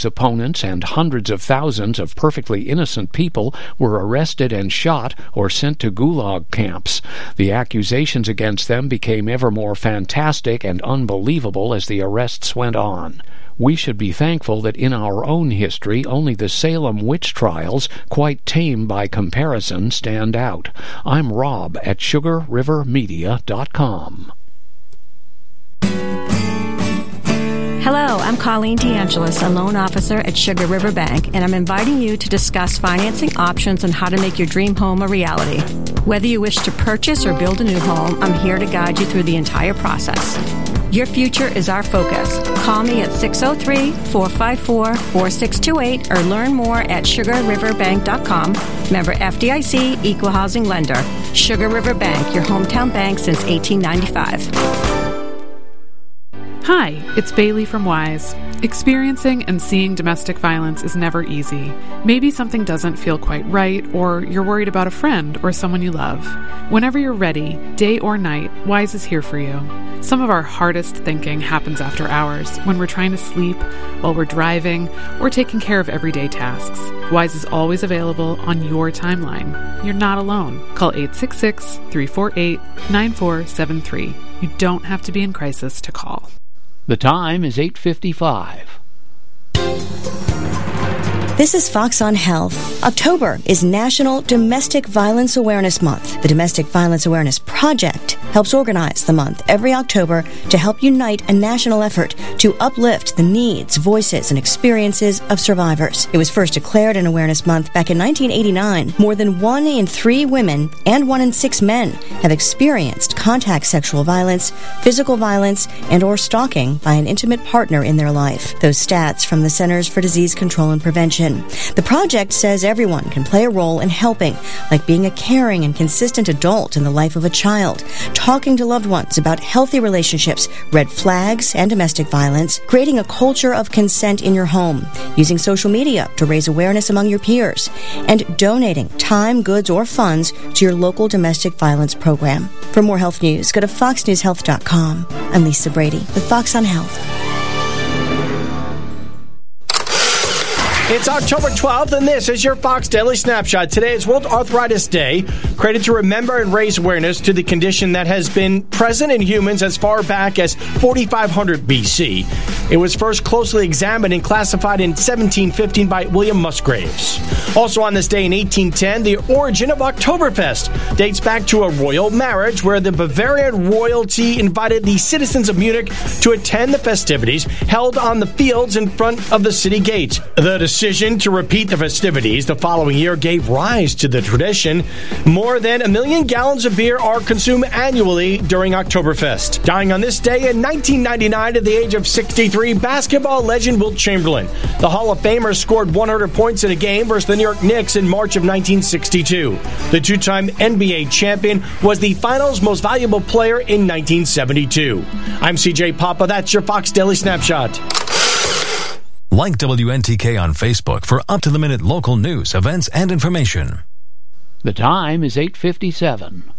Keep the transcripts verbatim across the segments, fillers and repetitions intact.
opponents and hundreds of thousands of perfectly innocent people were arrested and shot or sent to gulag camps. The accusations against them became ever more fantastic and unbelievable as the arrests went on. We should be thankful that in our own history only the Salem witch trials, quite tame by comparison, stand out. I'm Rob at sugar river media dot com. Hello, I'm Colleen DeAngelis, a loan officer at Sugar River Bank, and I'm inviting you to discuss financing options and how to make your dream home a reality. Whether you wish to purchase or build a new home, I'm here to guide you through the entire process. Your future is our focus. Call me at six oh three, four five four, four six two eight or learn more at sugar river bank dot com. Member F D I C, Equal Housing Lender. Sugar River Bank, your hometown bank since eighteen ninety-five. Hi, it's Bailey from Wise. Experiencing and seeing domestic violence is never easy. Maybe something doesn't feel quite right, or you're worried about a friend or someone you love. Whenever you're ready, day or night, Wise is here for you. Some of our hardest thinking happens after hours, when we're trying to sleep, while we're driving, or taking care of everyday tasks. Wise is always available on your timeline. You're not alone. Call eight six six, three four eight, nine four seven three. You don't have to be in crisis to call. The time is eight fifty-five. This is Fox on Health. October is National Domestic Violence Awareness Month. The Domestic Violence Awareness Project helps organize the month every October to help unite a national effort to uplift the needs, voices, and experiences of survivors. It was first declared an awareness month back in nineteen eighty-nine. More than one in three women and one in six men have experienced contact sexual violence, physical violence, and or stalking by an intimate partner in their life. Those stats from the Centers for Disease Control and Prevention. The project says everyone can play a role in helping, like being a caring and consistent adult in the life of a child, talking to loved ones about healthy relationships, red flags, and domestic violence, creating a culture of consent in your home, using social media to raise awareness among your peers, and donating time, goods, or funds to your local domestic violence program. For more health news, go to fox news health dot com. I'm Lisa Brady with Fox on Health. It's October twelfth, and this is your Fox Daily Snapshot. Today is World Arthritis Day, created to remember and raise awareness to the condition that has been present in humans as far back as forty-five hundred B C. It was first closely examined and classified in seventeen fifteen by William Musgraves. Also on this day in eighteen ten, the origin of Oktoberfest dates back to a royal marriage where the Bavarian royalty invited the citizens of Munich to attend the festivities held on the fields in front of the city gates. The decision to repeat the festivities the following year gave rise to the tradition. More than a million gallons of beer are consumed annually during Oktoberfest. Dying on this day in nineteen ninety-nine at the age of sixty-three, basketball legend Wilt Chamberlain. The Hall of Famer scored one hundred points in a game versus the New York Knicks in March of nineteen sixty-two. The two-time N B A champion was the finals most valuable player in nineteen seventy-two. I'm C J Papa. That's your Fox Daily Snapshot. Like W N T K on Facebook for up-to-the-minute local news, events, and information. The time is eight fifty-seven.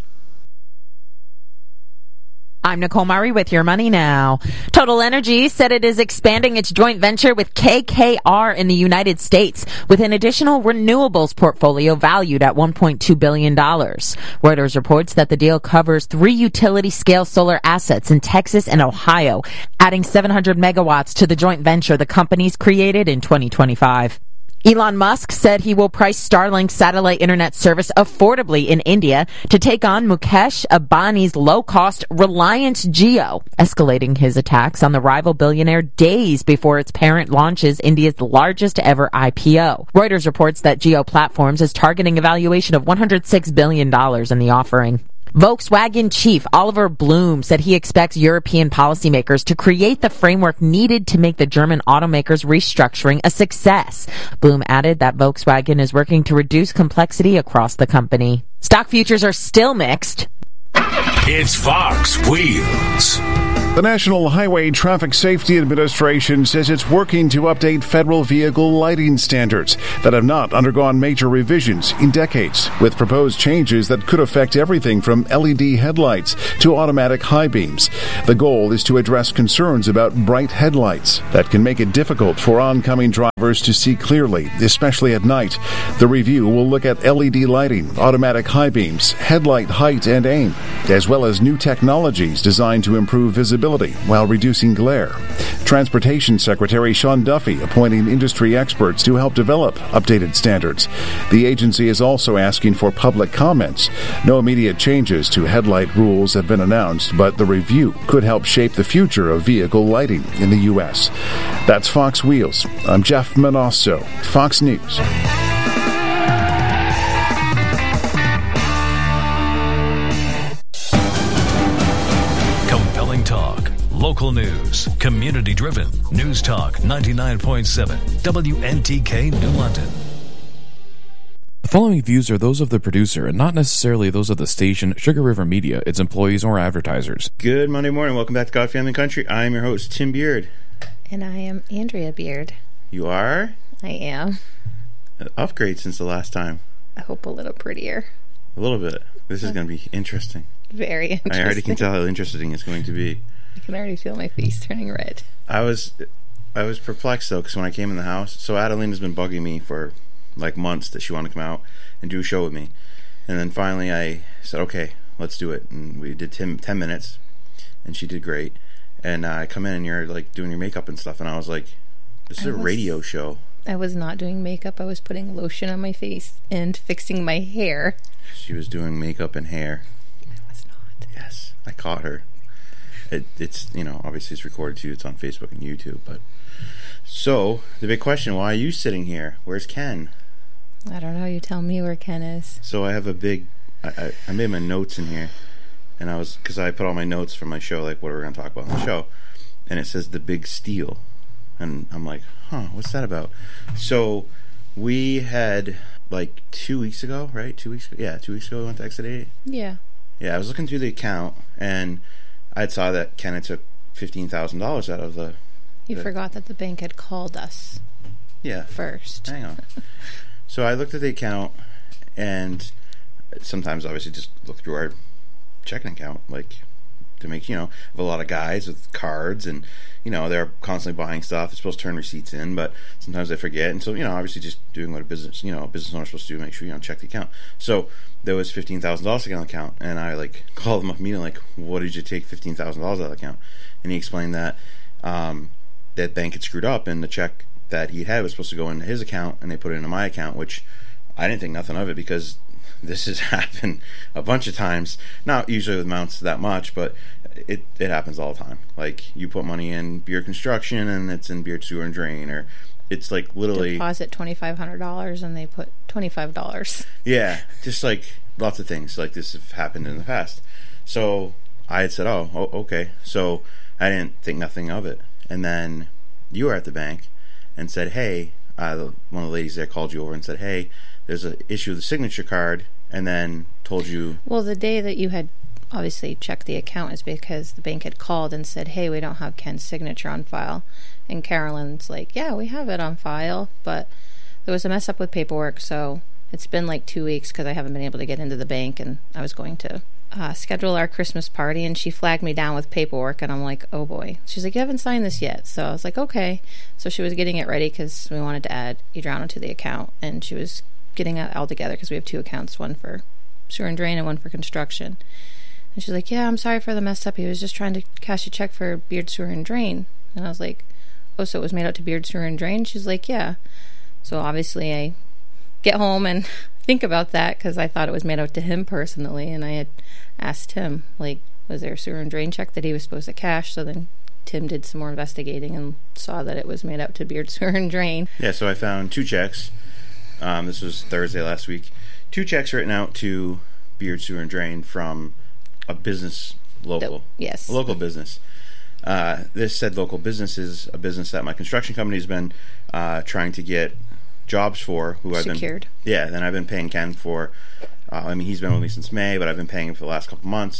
I'm Nicole Murray with Your Money Now. Total Energy said it is expanding its joint venture with K K R in the United States with an additional renewables portfolio valued at one point two billion dollars. Reuters reports that the deal covers three utility-scale solar assets in Texas and Ohio, adding seven hundred megawatts to the joint venture the companies created in twenty twenty-five. Elon Musk said he will price Starlink satellite internet service affordably in India to take on Mukesh Ambani's low-cost Reliance Jio, escalating his attacks on the rival billionaire days before its parent launches India's largest ever I P O. Reuters reports that Jio Platforms is targeting a valuation of one hundred six billion dollars in the offering. Volkswagen chief Oliver Blume said he expects European policymakers to create the framework needed to make the German automaker's restructuring a success. Blume added that Volkswagen is working to reduce complexity across the company. Stock futures are still mixed. It's Fox Wheels. The National Highway Traffic Safety Administration says it's working to update federal vehicle lighting standards that have not undergone major revisions in decades, with proposed changes that could affect everything from L E D headlights to automatic high beams. The goal is to address concerns about bright headlights that can make it difficult for oncoming drivers to see clearly, especially at night. The review will look at L E D lighting, automatic high beams, headlight height and aim, as well as new technologies designed to improve visibility while reducing glare. Transportation Secretary Sean Duffy appointing industry experts to help develop updated standards. The agency is also asking for public comments. No immediate changes to headlight rules have been announced, but the review could help shape the future of vehicle lighting in the U S. That's Fox Wheels. I'm Jeff Manosso, Fox News. Talk, local news, community-driven. News Talk ninety-nine point seven, W N T K New London. The following views are those of the producer and not necessarily those of the station, Sugar River Media, its employees, or advertisers. Good Monday morning. Welcome back to God, Family, Country. I am your host, Tim Beard. And I am Andrea Beard. You are? I am. An upgrade since the last time. I hope a little prettier. A little bit. This is going to be interesting. Very interesting. I already can tell how interesting it's going to be. I can already feel my face turning red. I was I was perplexed, though, because when I came in the house, so Adelina's been bugging me for, like, months that she wanted to come out and do a show with me. And then finally I said, okay, let's do it. And we did ten, ten minutes, and she did great. And uh, I come in, and you're, like, doing your makeup and stuff, and I was like, this is I a was, radio show. I was not doing makeup. I was putting lotion on my face and fixing my hair. She was doing makeup and hair. Yes, I caught her. It, it's, you know, obviously it's recorded too. It's on Facebook and YouTube. But so, the big question, why are you sitting here? Where's Ken? I don't know. You tell me where Ken is. So I have a big, I, I, I made my notes in here. And I was, because I put all my notes from my show, like what we're going to talk about on the show. And it says The Big Steal. And I'm like, huh, what's that about? So we had, like, two weeks ago, right? Two weeks ago? Yeah, two weeks ago we went to Exit eighty. Yeah. Yeah, I was looking through the account, and I saw that Ken had took fifteen thousand dollars out of the... You the, forgot that the bank had called us. Yeah. First. Hang on. So I looked at the account, and sometimes, obviously, just look through our checking account, like, to make, you know, have a lot of guys with cards, and, you know, they're constantly buying stuff. They're supposed to turn receipts in, but sometimes they forget. And so, you know, obviously just doing what a business, you know, a business owner is supposed to do, make sure, you know, check the account. So there was fifteen thousand dollars on the account, and I, like, called him up immediately, like, what did you take fifteen thousand dollars out of the account? And he explained that um, that bank had screwed up, and the check that he had was supposed to go into his account, and they put it into my account, which I didn't think nothing of it, because this has happened a bunch of times. Not usually with amounts that much, but it it happens all the time. Like, you put money in Beard Construction, and it's in Beard Sewer and Drain, or it's like literally deposit twenty-five hundred dollars, and they put twenty-five dollars. Yeah, just like lots of things like this have happened in the past. So I had said, oh, oh okay. So I didn't think nothing of it. And then you were at the bank and said, hey, uh, the, one of the ladies there called you over and said, hey, there's an issue with the signature card, and then told you... Well, the day that you had obviously checked the account is because the bank had called and said, hey, we don't have Ken's signature on file. And Carolyn's like, yeah, we have it on file, but there was a mess up with paperwork, so it's been like two weeks because I haven't been able to get into the bank, and I was going to uh, schedule our Christmas party, and she flagged me down with paperwork, and I'm like, oh boy. She's like, you haven't signed this yet. So I was like, okay. So she was getting it ready because we wanted to add Adriano to the account, and she was getting it all together because we have two accounts, one for sewer and drain and one for construction. And she's like, yeah, I'm sorry for the mess up. He was just trying to cash a check for Beard Sewer and Drain. And I was like, oh, so it was made out to Beard Sewer and Drain? She's like, yeah. So obviously I get home and think about that because I thought it was made out to him personally. And I had asked him, like, was there a sewer and drain check that he was supposed to cash? So then Tim did some more investigating and saw that it was made out to Beard Sewer and Drain. Yeah, so I found two checks. Um, this was Thursday last week. Two checks written out to Beard Sewer and Drain from a business local. The, yes. A local business. Uh, this said local business is a business that my construction company has been uh, trying to get jobs for. Who I've Secured. been, yeah, then I've been paying Ken for. Uh, I mean, he's been with me since May, but I've been paying him for the last couple months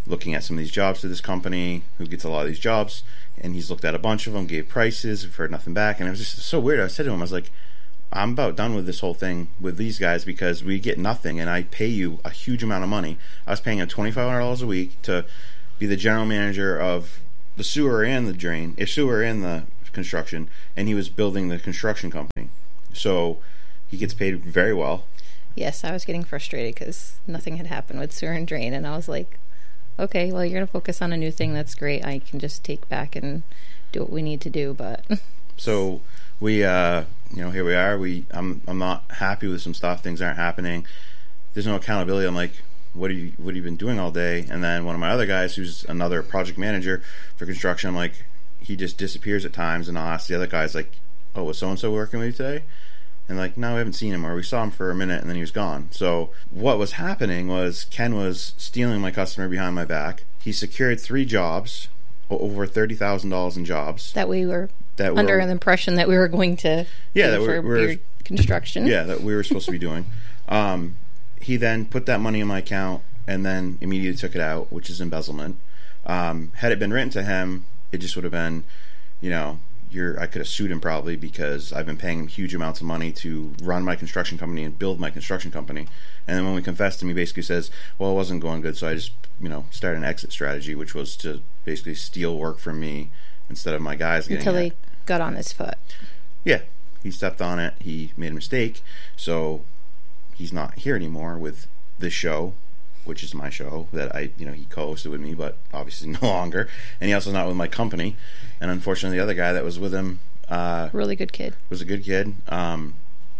looking at some of these jobs to this company who gets a lot of these jobs, and he's looked at a bunch of them, gave prices, we've heard nothing back, and it was just so weird. I said to him, I was like, I'm about done with this whole thing with these guys because we get nothing, and I pay you a huge amount of money. I was paying him twenty-five hundred dollars a week to be the general manager of the sewer and the drain, if sewer and the construction, and he was building the construction company. So he gets paid very well. Yes, I was getting frustrated because nothing had happened with sewer and drain, and I was like, okay, well, you're going to focus on a new thing. That's great. I can just take back and do what we need to do, but... So we, uh, you know, here we are. We, I'm, I'm not happy with some stuff. Things aren't happening. There's no accountability. I'm like, what are you, what have you been doing all day? And then one of my other guys, who's another project manager for construction, I'm like, he just disappears at times, and I'll ask the other guys, like, oh, was so-and-so working with you today? And like, no, we haven't seen him, or we saw him for a minute and then he was gone. So what was happening was Ken was stealing my customer behind my back. He secured three jobs, over thirty thousand dollars in jobs. That we were that under were, an impression that we were going to yeah, do that for we're, beer construction. Yeah, that we were supposed to be doing. Um, he then put that money in my account and then immediately took it out, which is embezzlement. Um, had it been written to him, it just would have been, you know, You're, I could have sued him probably because I've been paying him huge amounts of money to run my construction company and build my construction company. And then when we confessed him, he basically says, well, it wasn't going good, so I just, you know, started an exit strategy, which was to basically steal work from me instead of my guys getting Until it. he got on his foot. Yeah, he stepped on it. He made a mistake. So he's not here anymore with this show, which is my show that I, you know, he co-hosted with me, but obviously no longer. And he also not with my company. And unfortunately, the other guy that was with him, uh, really good kid, was a good kid. Um,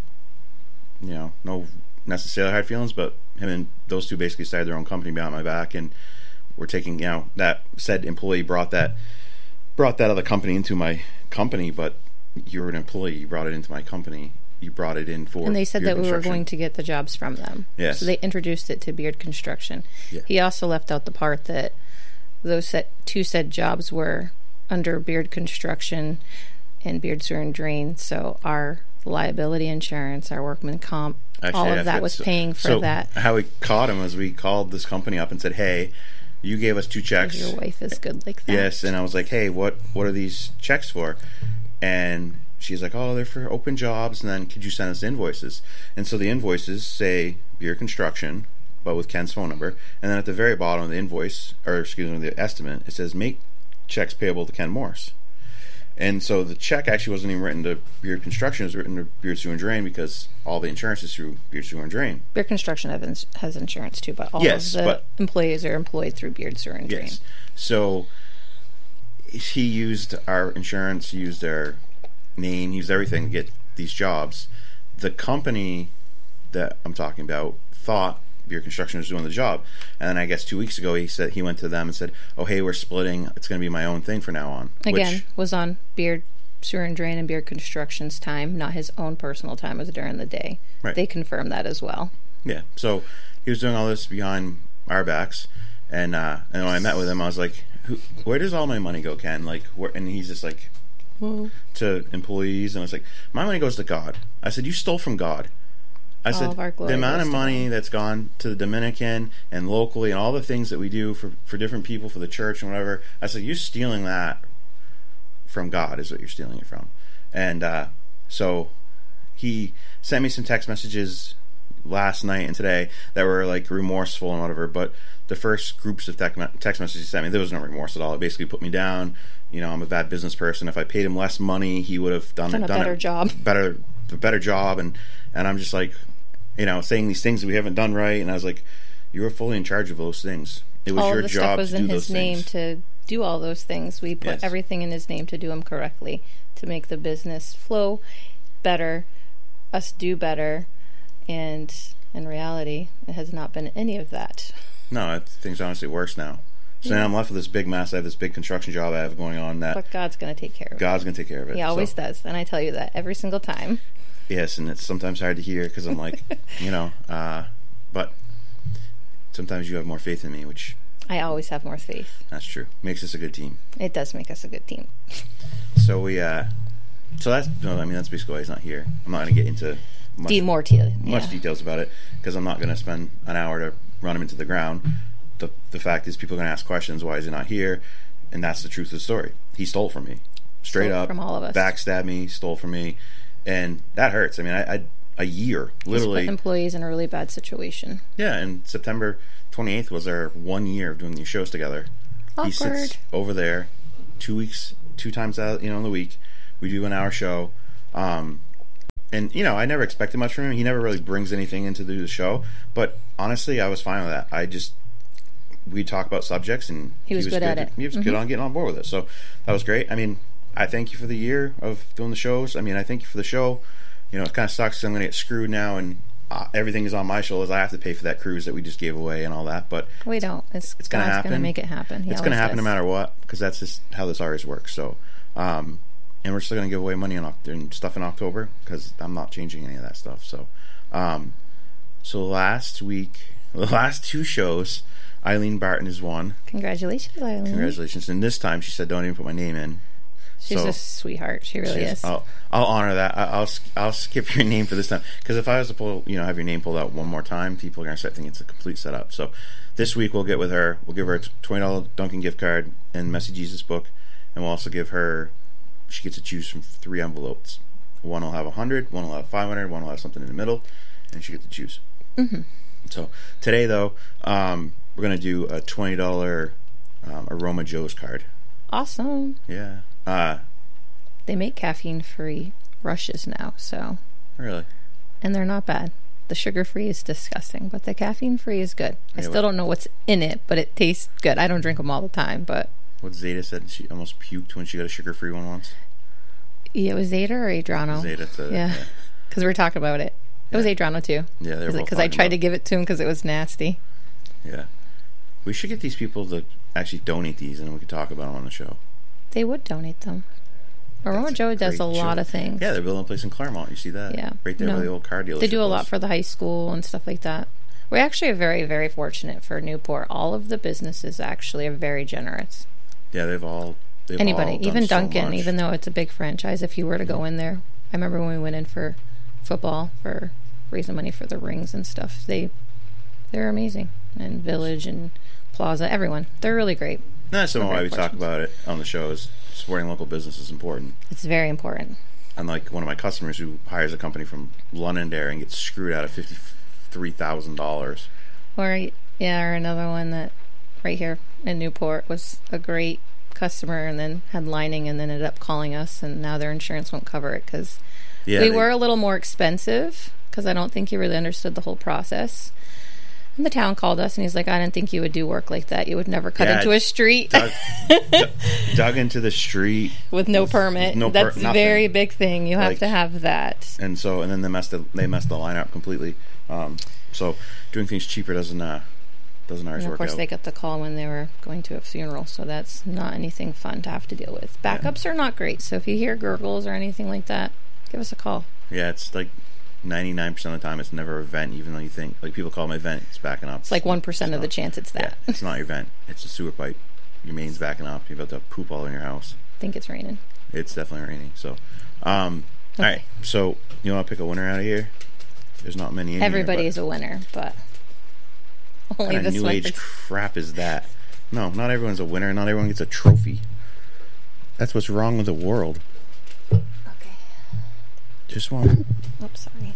you know, no necessarily hard feelings, but him and those two basically started their own company behind my back, and we're taking, you know, that said employee brought that brought that other company into my company, but you're an employee, you brought it into my company. You brought it in for and they said that we were going to get the jobs from them. Yes. So they introduced it to Beard Construction. Yeah. He also left out the part that those set, two said jobs were under Beard Construction and Beard Sewer and Drain. So our liability insurance, our workman comp, Actually, all I of that forgot- was so- paying for so that. How we caught him was we called this company up and said, hey, you gave us two checks. Your wife is good like that. Yes, and I was like, hey, what what are these checks for? And she's like, oh, they're for open jobs, and then could you send us invoices? And so the invoices say Beard Construction, but with Ken's phone number, and then at the very bottom of the invoice, or excuse me, the estimate, it says make checks payable to Ken Morse. And so the check actually wasn't even written to Beard Construction, it was written to Beard Sewer and Drain because all the insurance is through Beard Sewer and Drain. Beard Construction has, has insurance too, but all Yes, of the but- employees are employed through Beard Sewer and Drain. Yes. So he used our insurance, he used our name, he used everything to get these jobs. The company that I'm talking about thought Beard Construction was doing the job, and then I guess two weeks ago he said he went to them and said, "Oh, hey, we're splitting. It's going to be my own thing from now on." Again, which, was on Beard Sewer and Drain and Beard Construction's time, not his own personal time. It was during the day. Right. They confirmed that as well. Yeah. So he was doing all this behind our backs, and uh, and when I met with him, I was like, Who, "Where does all my money go, Ken?" Like, where? And he's just like, Well, to employees, and I was like, "My money goes to God." I said, "You stole from God." I All said, of our glory the amount goes of to money God. that's gone to the Dominican and locally and all the things that we do for, for different people, for the church and whatever, I said, you're stealing that from God is what you're stealing it from. And uh, so he sent me some text messages last night and today that were like remorseful and whatever, but the first groups of text messages he sent me, there was no remorse at all. It basically put me down. You know, I'm a bad business person. If I paid him less money, he would have done, Done it, a done better it job. better, a better job. And, and I'm just like, you know, saying these things that we haven't done right, and I was like, you were fully in charge of those things. It was all your of the job stuff was to in do his those name things. to do all those things. We put Yes. everything in his name to do them correctly, to make the business flow better, us do better, and in reality, it has not been any of that. No, it, things are honestly worse now. So Yeah. now I'm left with this big mess. I have this big construction job I have going on that But God's going to take care of it. God's going to take care of it. He always So, does, and I tell you that every single time. yes, and it's sometimes hard to hear because I'm like, you know, uh, but sometimes you have more faith in me, which I always have more faith. that's true. Makes us a good team. It does make us a good team. So we, uh, so that's, no, I mean, that's basically why he's not here. I'm not going to get into much, De- more te- much yeah. details about it because I'm not going to spend an hour to run him into the ground. the the fact is, people are going to ask questions. Why is he not here? And that's the truth of the story. He stole from me, straight Stole up, from all of us. backstabbed me, stole from me, and that hurts. I mean, I, I a year, literally. He's put employees in a really bad situation. Yeah, and September twenty-eighth was our one year of doing these shows together. Awkward. He sits over there, two weeks, two times out, you know, in the week. We do an hour show, um, and you know, I never expected much from him. He never really brings anything into the show, but honestly, I was fine with that. I just we talk about subjects, and he was, he was good, good at it. He was mm-hmm. good on getting on board with it, so that was great. I mean, I thank you for the year of doing the shows. I mean, I thank you for the show. You know, it kind of sucks because I'm going to get screwed now, and uh, everything is on my shoulders. I have to pay for that cruise that we just gave away and all that. But we don't. It's, it's going to happen. Going to make it happen. He it's going to happen does. no matter what, because that's just how this always works. So, um, and we're still going to give away money on and stuff in October because I'm not changing any of that stuff. So, um, so last week, the last two shows, Eileen Barton is one. Congratulations, Eileen. Congratulations. And this time she said, "Don't even put my name in." She's so, a sweetheart. She really is. I'll, I'll honor that. I, I'll I'll skip your name for this time, because if I was to pull, you know, have your name pulled out one more time, people are going to start thinking it's a complete setup. So this week we'll get with her. We'll give her a twenty dollar Dunkin' gift card and Messy Jesus book, and we'll also give her. She gets to choose from three envelopes. One will have a hundred, one will have five hundred, one will have something in the middle, and she gets to choose. Mm-hmm. So today though, um, we're going to do a twenty dollar um, Aroma Joe's card. Awesome. Yeah. Uh, they make caffeine-free rushes now, so... Really? And they're not bad. The sugar-free is disgusting, but the caffeine-free is good. I yeah, still what? don't know what's in it, but it tastes good. I don't drink them all the time, but... What Zeta said, she almost puked when she got a sugar-free one once? Yeah, it was Zeta or Adriano? Zeta. To, yeah, because yeah. we were talking about it. It yeah. was Adriano, too. Yeah, they were both Because I tried about. to give it to him because it was nasty. Yeah. We should get these people to actually donate these, and we could talk about them on the show. They would donate them. Aroma Joe does a lot show. of things. Yeah, they're building a place in Claremont. You see that? Yeah. Right there no. where the old car dealership They do a was. lot for the high school and stuff like that. We're actually very, very fortunate for Newport. All of the businesses actually are very generous. Yeah, they've all... They've Anybody. all done even so Dunkin', much. even though it's a big franchise, if you were to go in there. I remember when we went in for football, for raising money for the rings and stuff. They, they're amazing. And Village and Plaza, everyone. They're really great. That's some why we talk about it on the show is supporting local business is important. It's very important. Unlike one of my customers who hires a company from Londonderry and gets screwed out of fifty-three thousand dollars. Or, yeah, or another one that right here in Newport was a great customer and then had lining and then ended up calling us, and now their insurance won't cover it because yeah, we they, were a little more expensive because I don't think he really understood the whole process. And the town called us, and he's like, I didn't think you would do work like that. You would never cut yeah, into a street. Dug, dug, dug into the street. With no with, permit. No That's per- a very big thing. You like, have to have that. And so, and then they messed the, they messed the line up completely. Um, so, doing things cheaper doesn't uh, doesn't always and work out. Of course, out. They got the call when they were going to a funeral, so that's not anything fun to have to deal with. Backups yeah. are not great, so if you hear gurgles or anything like that, give us a call. Yeah, it's like ninety-nine percent of the time it's never a vent, even though you think, like people call them a vent, it's backing up. It's like one percent of the chance it's that. Yeah, it's not your vent, it's a sewer pipe. Your main's backing up, you're about to poop all in your house. I think it's raining. It's definitely raining. So, um, okay. Alright, so you want to pick a winner out of here? There's not many in Everybody here, is a winner, but only what kind this of new one. age crap is that? No, not everyone's a winner, not everyone gets a trophy. That's what's wrong with the world. Okay. Just one. Oops, sorry.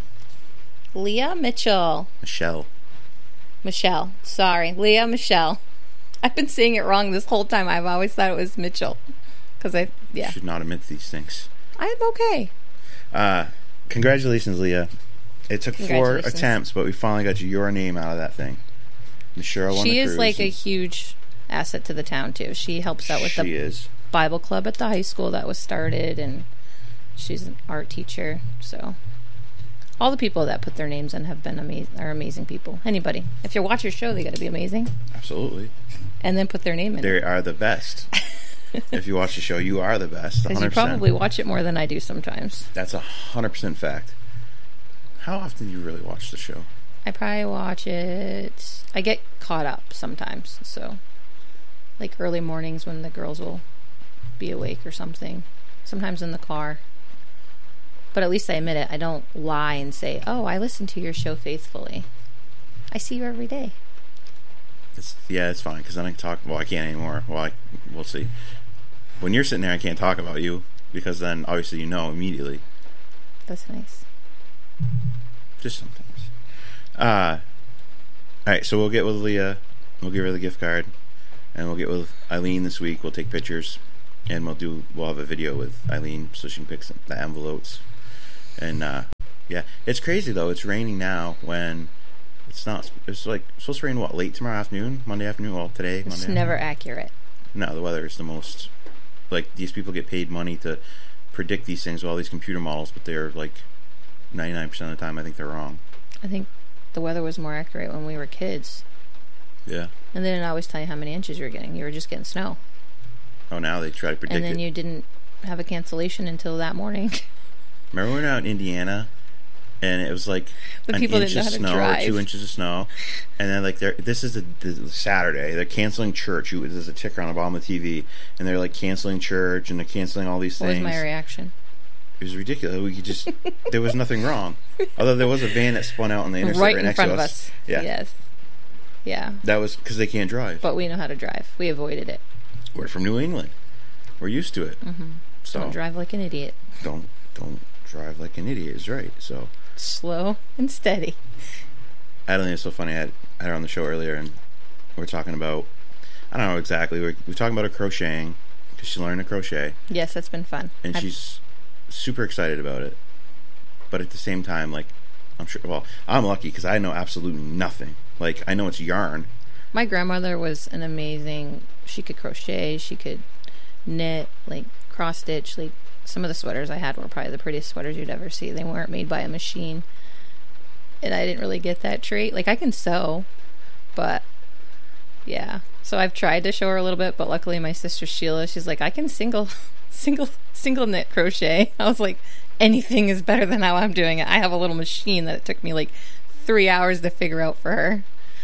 Leah Mitchell. Michelle. Michelle. Sorry. Leah Michelle. I've been saying it wrong this whole time. I've always thought it was Mitchell. Because I, yeah. You should not admit these things. I'm okay. Uh, congratulations, Leah. It took four attempts, but we finally got you your name out of that thing. Michelle She is like and, a huge asset to the town, too. She helps out with she the is. Bible club at the high school that was started, and she's an art teacher, so... All the people that put their names in have been amazing. Are amazing people. Anybody, if you watch your show, they got to be amazing. Absolutely. And then put their name in. They are the best. If you watch the show, you are the best. Because you probably watch it more than I do sometimes. That's a hundred percent fact. How often do you really watch the show? I probably watch it. I get caught up sometimes. So, like early mornings when the girls will be awake or something. Sometimes in the car. But at least I admit it. I don't lie and say, oh, I listen to your show faithfully. I see you every day. It's, yeah, it's fine because then I can talk. Well, I can't anymore. Well, I, we'll see. When you're sitting there, I can't talk about you because then obviously you know immediately. That's nice. Just sometimes. Uh, all right, so we'll get with Leah. We'll give her the gift card, and we'll get with Eileen this week. We'll take pictures, and we'll do. We'll have a video with Eileen so she can pick some, the envelopes. And uh, yeah, it's crazy though. It's raining now when it's not. It's like supposed to rain what late tomorrow afternoon, Monday afternoon. Well, today. It's Monday never afternoon. accurate. No, the weather is the most. Like these people get paid money to predict these things with all these computer models, but they're like ninety-nine percent of the time I think they're wrong. I think the weather was more accurate when we were kids. Yeah. And they didn't always tell you how many inches you were getting. You were just getting snow. Oh, now they try to predict it. And then it. you didn't have a cancellation until that morning. Remember when we were out in Indiana, and it was like the an people inch didn't of know how to snow drive. or two inches of snow, and then like they're, this is a this is Saturday. They're canceling church. You, there's a ticker on the bottom of the T V, and they're like canceling church, and they're canceling all these what things. What was my reaction? It was ridiculous. We could just there was nothing wrong, although there was a van that spun out on the interstate right right in next front to of us. us. Yeah. Yes. Yeah. That was because they can't drive. But we know how to drive. We avoided it. We're from New England. We're used to it. Mm-hmm. So don't drive like an idiot. Don't don't drive like an idiot is right. So slow and steady. Adeline is so funny. I had, I had her on the show earlier, and we we're talking about. I don't know exactly. We we're, we we're talking about her crocheting because she learned to crochet. Yes, that's been fun. And I've... she's super excited about it. But at the same time, like I'm sure. Well, I'm lucky because I know absolutely nothing. Like I know it's yarn. My grandmother was an amazing. She could crochet. She could knit, like cross stitch. Like some of the sweaters I had were probably the prettiest sweaters you'd ever see. They weren't made by a machine, and I didn't really get that trait. Like I can sew, but yeah. So I've tried to show her a little bit, but luckily my sister Sheila, she's like, I can single, single, single knit crochet. I was like, anything is better than how I'm doing it. I have a little machine that it took me like three hours to figure out for her.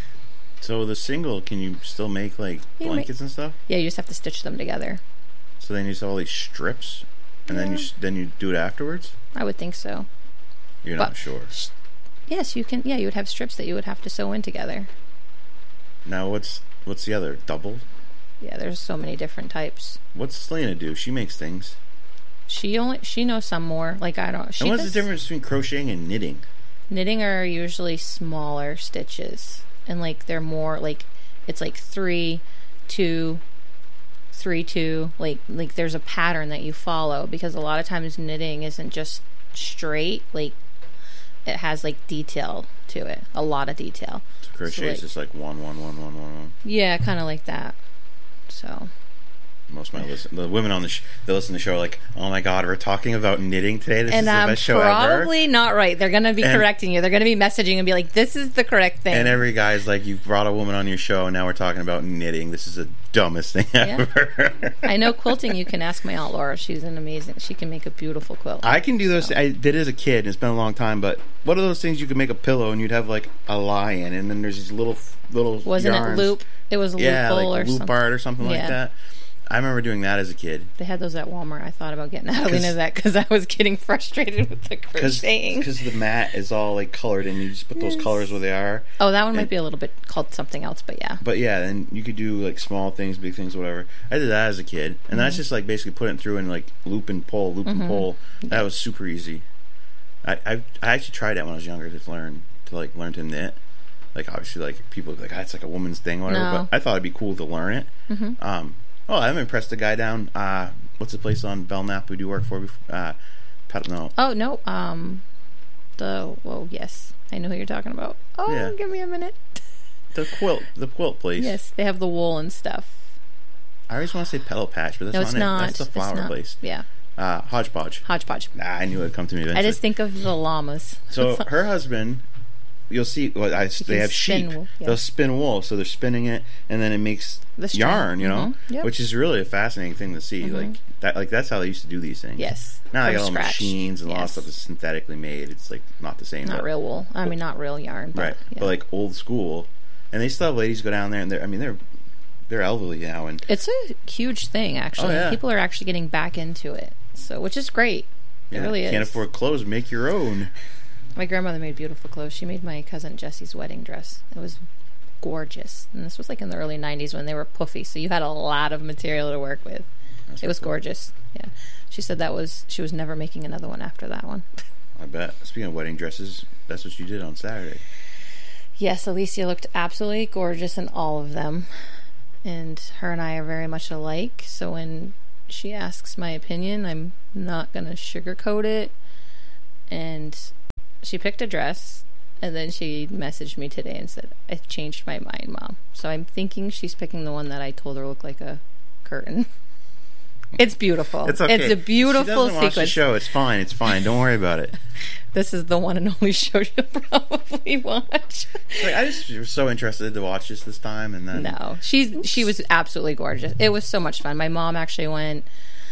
So the single, can you still make like you blankets make, and stuff? Yeah, you just have to stitch them together. So then you just have all these strips, and yeah. then you then you do it afterwards. I would think so. You're but, not sure. Sh- yes, you can. Yeah, you would have strips that you would have to sew in together. Now what's what's the other double? Yeah, there's so many different types. What's Selena do? She makes things. She only she knows some more. Like I don't. She and what's does, the difference between crocheting and knitting? Knitting are usually smaller stitches, and like they're more like it's like three, two, three, two. Like like there's a pattern that you follow because a lot of times knitting isn't just straight. Like it has like detail to it, a lot of detail. So crochet so, like, is just like one, one, one, one, one, one. Yeah, kind of like that. So. Most of my listen, the women on the sh- that listen to the show are like, "Oh my god, we're talking about knitting today. This and is the I'm best show ever." And I'm probably not right. They're going to be and, correcting you. They're going to be messaging and be like, "This is the correct thing." And every guy's like, "You brought a woman on your show, and now we're talking about knitting. This is the dumbest thing yeah. ever." I know quilting. You can ask my aunt Laura. She's an amazing. She can make a beautiful quilt. I can do those. So. I did as a kid. It's been a long time, but what are those things you could make a pillow and you'd have like a lion, and then there's these little little wasn't yarns. it loop? It was yeah, loophole like or loop something. art or something yeah. like that. I remember doing that as a kid. They had those at Walmart. I thought about getting Adeline of that because I was getting frustrated with the crocheting. Because the mat is all like colored and you just put yes. those colors where they are. Oh, that one and, might be a little bit called something else, but yeah. But yeah, then you could do like small things, big things, whatever. I did that as a kid. And mm-hmm. that's just like basically putting it through and like loop and pull, loop mm-hmm. and pull. That was super easy. I, I I actually tried that when I was younger to learn to like learn to knit. Like obviously like people like, ah, it's like a woman's thing, whatever. No. But I thought it'd be cool to learn it. Mm-hmm. Um Oh, I'm impressed. The guy down, uh, what's the place on Belknap we do work for? Before, uh, Pet, no. Oh no, um, the well, yes, I know who you're talking about. Oh, yeah. Give me a minute. The quilt, the quilt place. Yes, they have the wool and stuff. I always want to say Petal Patch, but that's no, not it's it. Not. That's the flower not. place. Yeah. Uh, Hodgepodge. Hodgepodge. Nah, I knew it'd come to me eventually. I just think of the llamas. So her husband. You'll see. Well, I, they have sheep. Wool, yeah. They'll spin wool, so they're spinning it, and then it makes yarn. You know, mm-hmm. yep. which is really a fascinating thing to see. Mm-hmm. Like that. Like that's how they used to do these things. Yes. Now they got all scratch. machines and yes. a lot of stuff is synthetically made. It's like not the same. Not but, real wool. I mean, not real yarn. But, right. Yeah. But like old school, and they still have ladies go down there, and they're. I mean, they're they're elderly now, and it's a huge thing. Actually, oh, yeah. people are actually getting back into it. So, which is great. It yeah, really is. Can't afford clothes, make your own. My grandmother made beautiful clothes. She made my cousin Jesse's wedding dress. It was gorgeous. And this was like in the early nineties when they were puffy, so you had a lot of material to work with. That's it was cool. Gorgeous. Yeah. She said that was, she was never making another one after that one. I bet. Speaking of wedding dresses, that's what you did on Saturday. Yes, Alicia looked absolutely gorgeous in all of them. And her and I are very much alike, so when she asks my opinion, I'm not going to sugarcoat it. And she picked a dress, and then she messaged me today and said, I've changed my mind, Mom. So I'm thinking she's picking the one that I told her looked like a curtain. It's beautiful. It's okay. It's a beautiful she doesn't sequence. Watch the show. It's fine. It's fine. Don't worry about it. This is the one and only show she'll probably watch. Like, I just was so interested to watch this this time, and then no, she's she was absolutely gorgeous. It was so much fun. My mom actually went.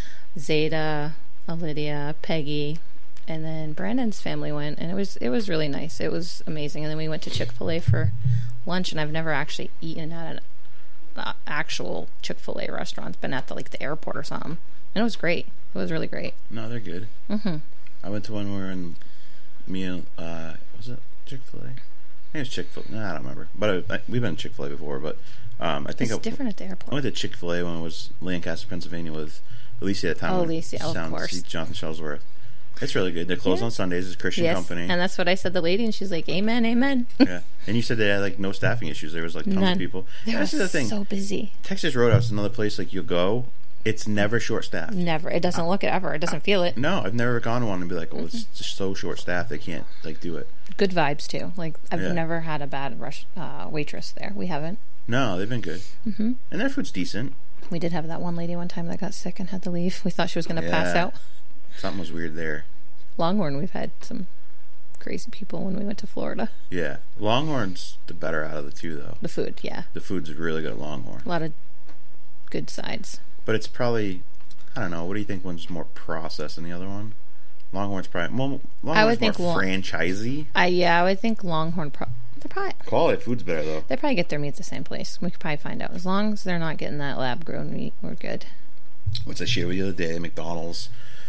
Zeta, Lydia, Peggy, and then Brandon's family went, and it was it was really nice. It was amazing. And then we went to Chick-fil-A for lunch, and I've never actually eaten at an uh, actual Chick-fil-A restaurant. It's been at the, like the airport or something, and it was great. It was really great. No, they're good. Mm-hmm. I went to one where in me and uh, was it Chick-fil-A? I think it was Chick-fil-A. No, I don't remember. But I, I, we've been to Chick-fil-A before. But um, I think it's I, different at the airport. I went to Chick-fil-A when I was Lancaster, Pennsylvania, with Alicia at the time. Oh, Alicia, oh, of course. Jonathan Shellsworth. It's really good. They're closed yeah. on Sundays. It's a Christian yes, company. And that's what I said to the lady, and she's like, amen, amen. Yeah. And you said they had like no staffing issues. There was like tons None. of people. They were the thing. so busy. Texas Roadhouse is another place like you'll go. It's never short staffed. Never. It doesn't look it ever. It doesn't feel it. No, I've never gone to one and be like, oh, mm-hmm. it's just so short staffed. They can't like do it. Good vibes too. Like I've yeah. never had a bad rush uh, waitress there. We haven't. No, they've been good. Mm-hmm. And their food's decent. We did have that one lady one time that got sick and had to leave. We thought she was going to yeah. pass out. Something was weird there. Longhorn, we've had some crazy people when we went to Florida. Yeah. Longhorn's the better out of the two, though. The food, yeah. The food's really good at Longhorn. A lot of good sides. But it's probably, I don't know, what do you think one's more processed than the other one? Longhorn's probably, well, Longhorn's I would more think long, franchisey. Uh, yeah, I would think Longhorn, pro- they're probably... Quality food's better, though. They probably get their meat at the same place. We could probably find out. As long as they're not getting that lab-grown meat, we're good. What's I shared with you the other day, McDonald's...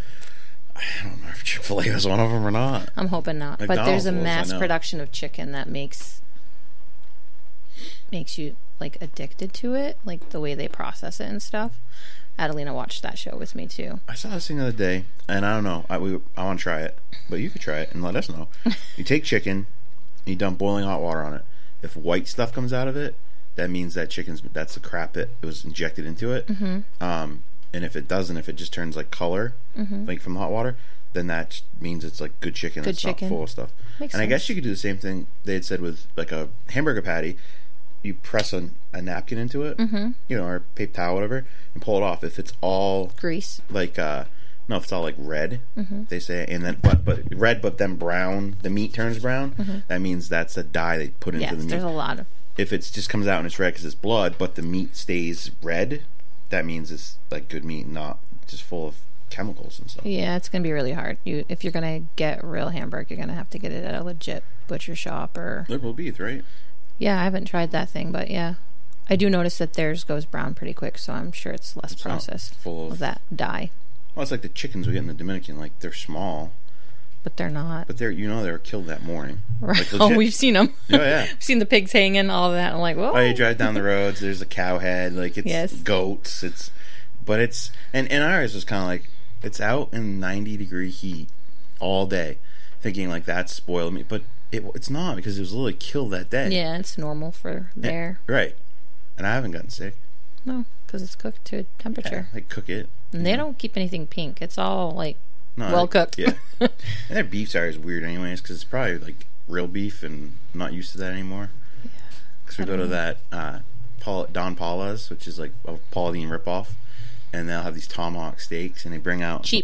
I don't know if Chick-fil-A is one of them or not. I'm hoping not. McDonald's but there's a mass production of chicken that makes makes you like addicted to it, like the way they process it and stuff. Adelina watched that show with me too. I saw this thing the other day, and I don't know. I we, I want to try it, but you could try it and let us know. You take chicken, and you dump boiling hot water on it. If white stuff comes out of it, that means that chicken's that's the crap that was injected into it. Mm-hmm. Um, and if it doesn't, if it just turns like color, mm-hmm. like from the hot water, then that means it's like good chicken. Good that's chicken. Not full of stuff. Makes and sense. I guess you could do the same thing they had said with like a hamburger patty. You press a, a napkin into it, mm-hmm. you know, or paper towel, whatever, and pull it off. If it's all grease, like uh, no, if it's all like red, mm-hmm. they say, and then but but red, but then brown, the meat turns brown. Mm-hmm. That means that's a dye they put into yes, the meat. There's a lot of. If it just comes out and it's red because it's blood, but the meat stays red, that means it's like good meat, not just full of chemicals and stuff. Yeah, it's gonna be really hard. You if you're gonna get real hamburger, you're gonna have to get it at a legit butcher shop or Liberal Beef, right? Yeah, I haven't tried that thing, but yeah, I do notice that theirs goes brown pretty quick, so I'm sure it's less it's processed full of, of that dye. Well, it's like the chickens we get in the Dominican. Like they're small, but they're not. But they're you know they were killed that morning. Right. Like, oh, we've seen them. Oh yeah, we've seen the pigs hanging, all of that. I'm like, whoa. Oh, you drive down the roads. There's a cow head. Like it's yes. goats. It's but it's and and ours was kind of like it's out in ninety degree heat all day, thinking like that's spoiled meat, but it, it's not because it was literally killed that day. Yeah, it's normal for there. And, right, and I haven't gotten sick. No, because it's cooked to a temperature. Yeah, they cook it, and they know. don't keep anything pink. It's all like no, well like, cooked. Yeah, and their beef sorry is weird, anyways, because it's probably like real beef, and I'm not used to that anymore. Yeah, because we go to know. that uh, Paul, Don Paula's, which is like a Paula Deen ripoff. And they'll have these tomahawk steaks, and they bring out cheap,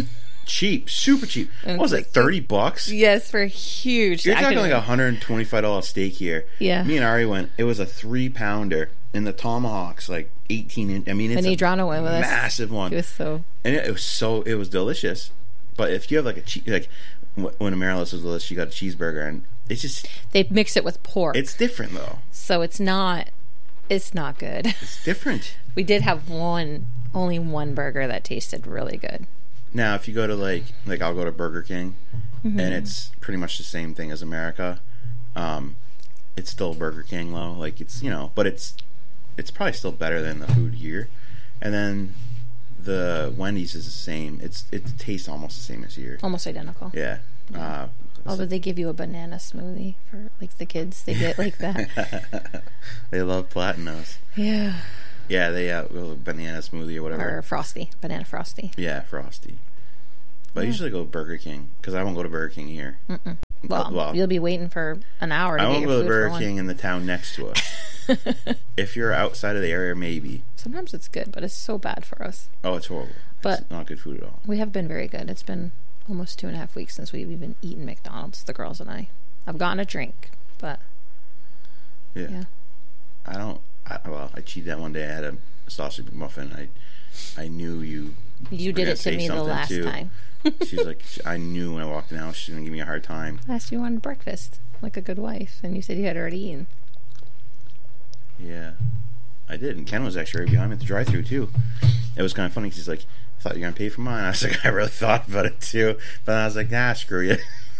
cheap, super cheap. What was it, thirty bucks? Yes, for a huge. You're talking like a hundred and twenty-five dollar steak here. Yeah. Me and Ari went. It was a three pounder, and the tomahawk's like eighteen inch. I mean, it's and a went with massive us. one. It was so. And it, it was so. It was delicious. But if you have like a che- like when Amerilis was with us, she got a cheeseburger, and it's just they mix it with pork. It's different though. So it's not. It's not good. It's different. We did have one. Only one burger that tasted really good. Now, if you go to like, like I'll go to Burger King, mm-hmm. and it's pretty much the same thing as America. Um, it's still Burger King low. Like, it's, you know, but it's it's probably still better than the food here. And then the Wendy's is the same. It's It tastes almost the same as here. Almost identical. Yeah. Uh, Although they give you a banana smoothie for, like, the kids. They get like that. They love Platinos. Yeah. Yeah, they have uh, banana smoothie or whatever. Or Frosty. Banana Frosty. Yeah, Frosty. But Yeah. I usually go to Burger King, because I won't go to Burger King here. Mm-mm. Well, well, you'll be waiting for an hour to I get won't your go food to Burger for King one. in the town next to us. If you're outside of the area, maybe. Sometimes it's good, but it's so bad for us. Oh, it's horrible. But it's not good food at all. We have been very good. It's been almost two and a half weeks since we've even eaten McDonald's, the girls and I. I've gotten a drink, but Yeah. yeah. I don't... I, well, I cheated that one day. I had a sausage McMuffin. I I knew you... You were did gonna it to say me the something, last too. time. She's like... I knew when I walked in the house she was going to give me a hard time. I asked you wanted breakfast, like a good wife, and you said you had already eaten. Yeah. I did. And Ken was actually right behind me at the drive-thru too. It was kind of funny because he's like, I thought you were going to pay for mine. I was like, I really thought about it too. But I was like, nah, screw you.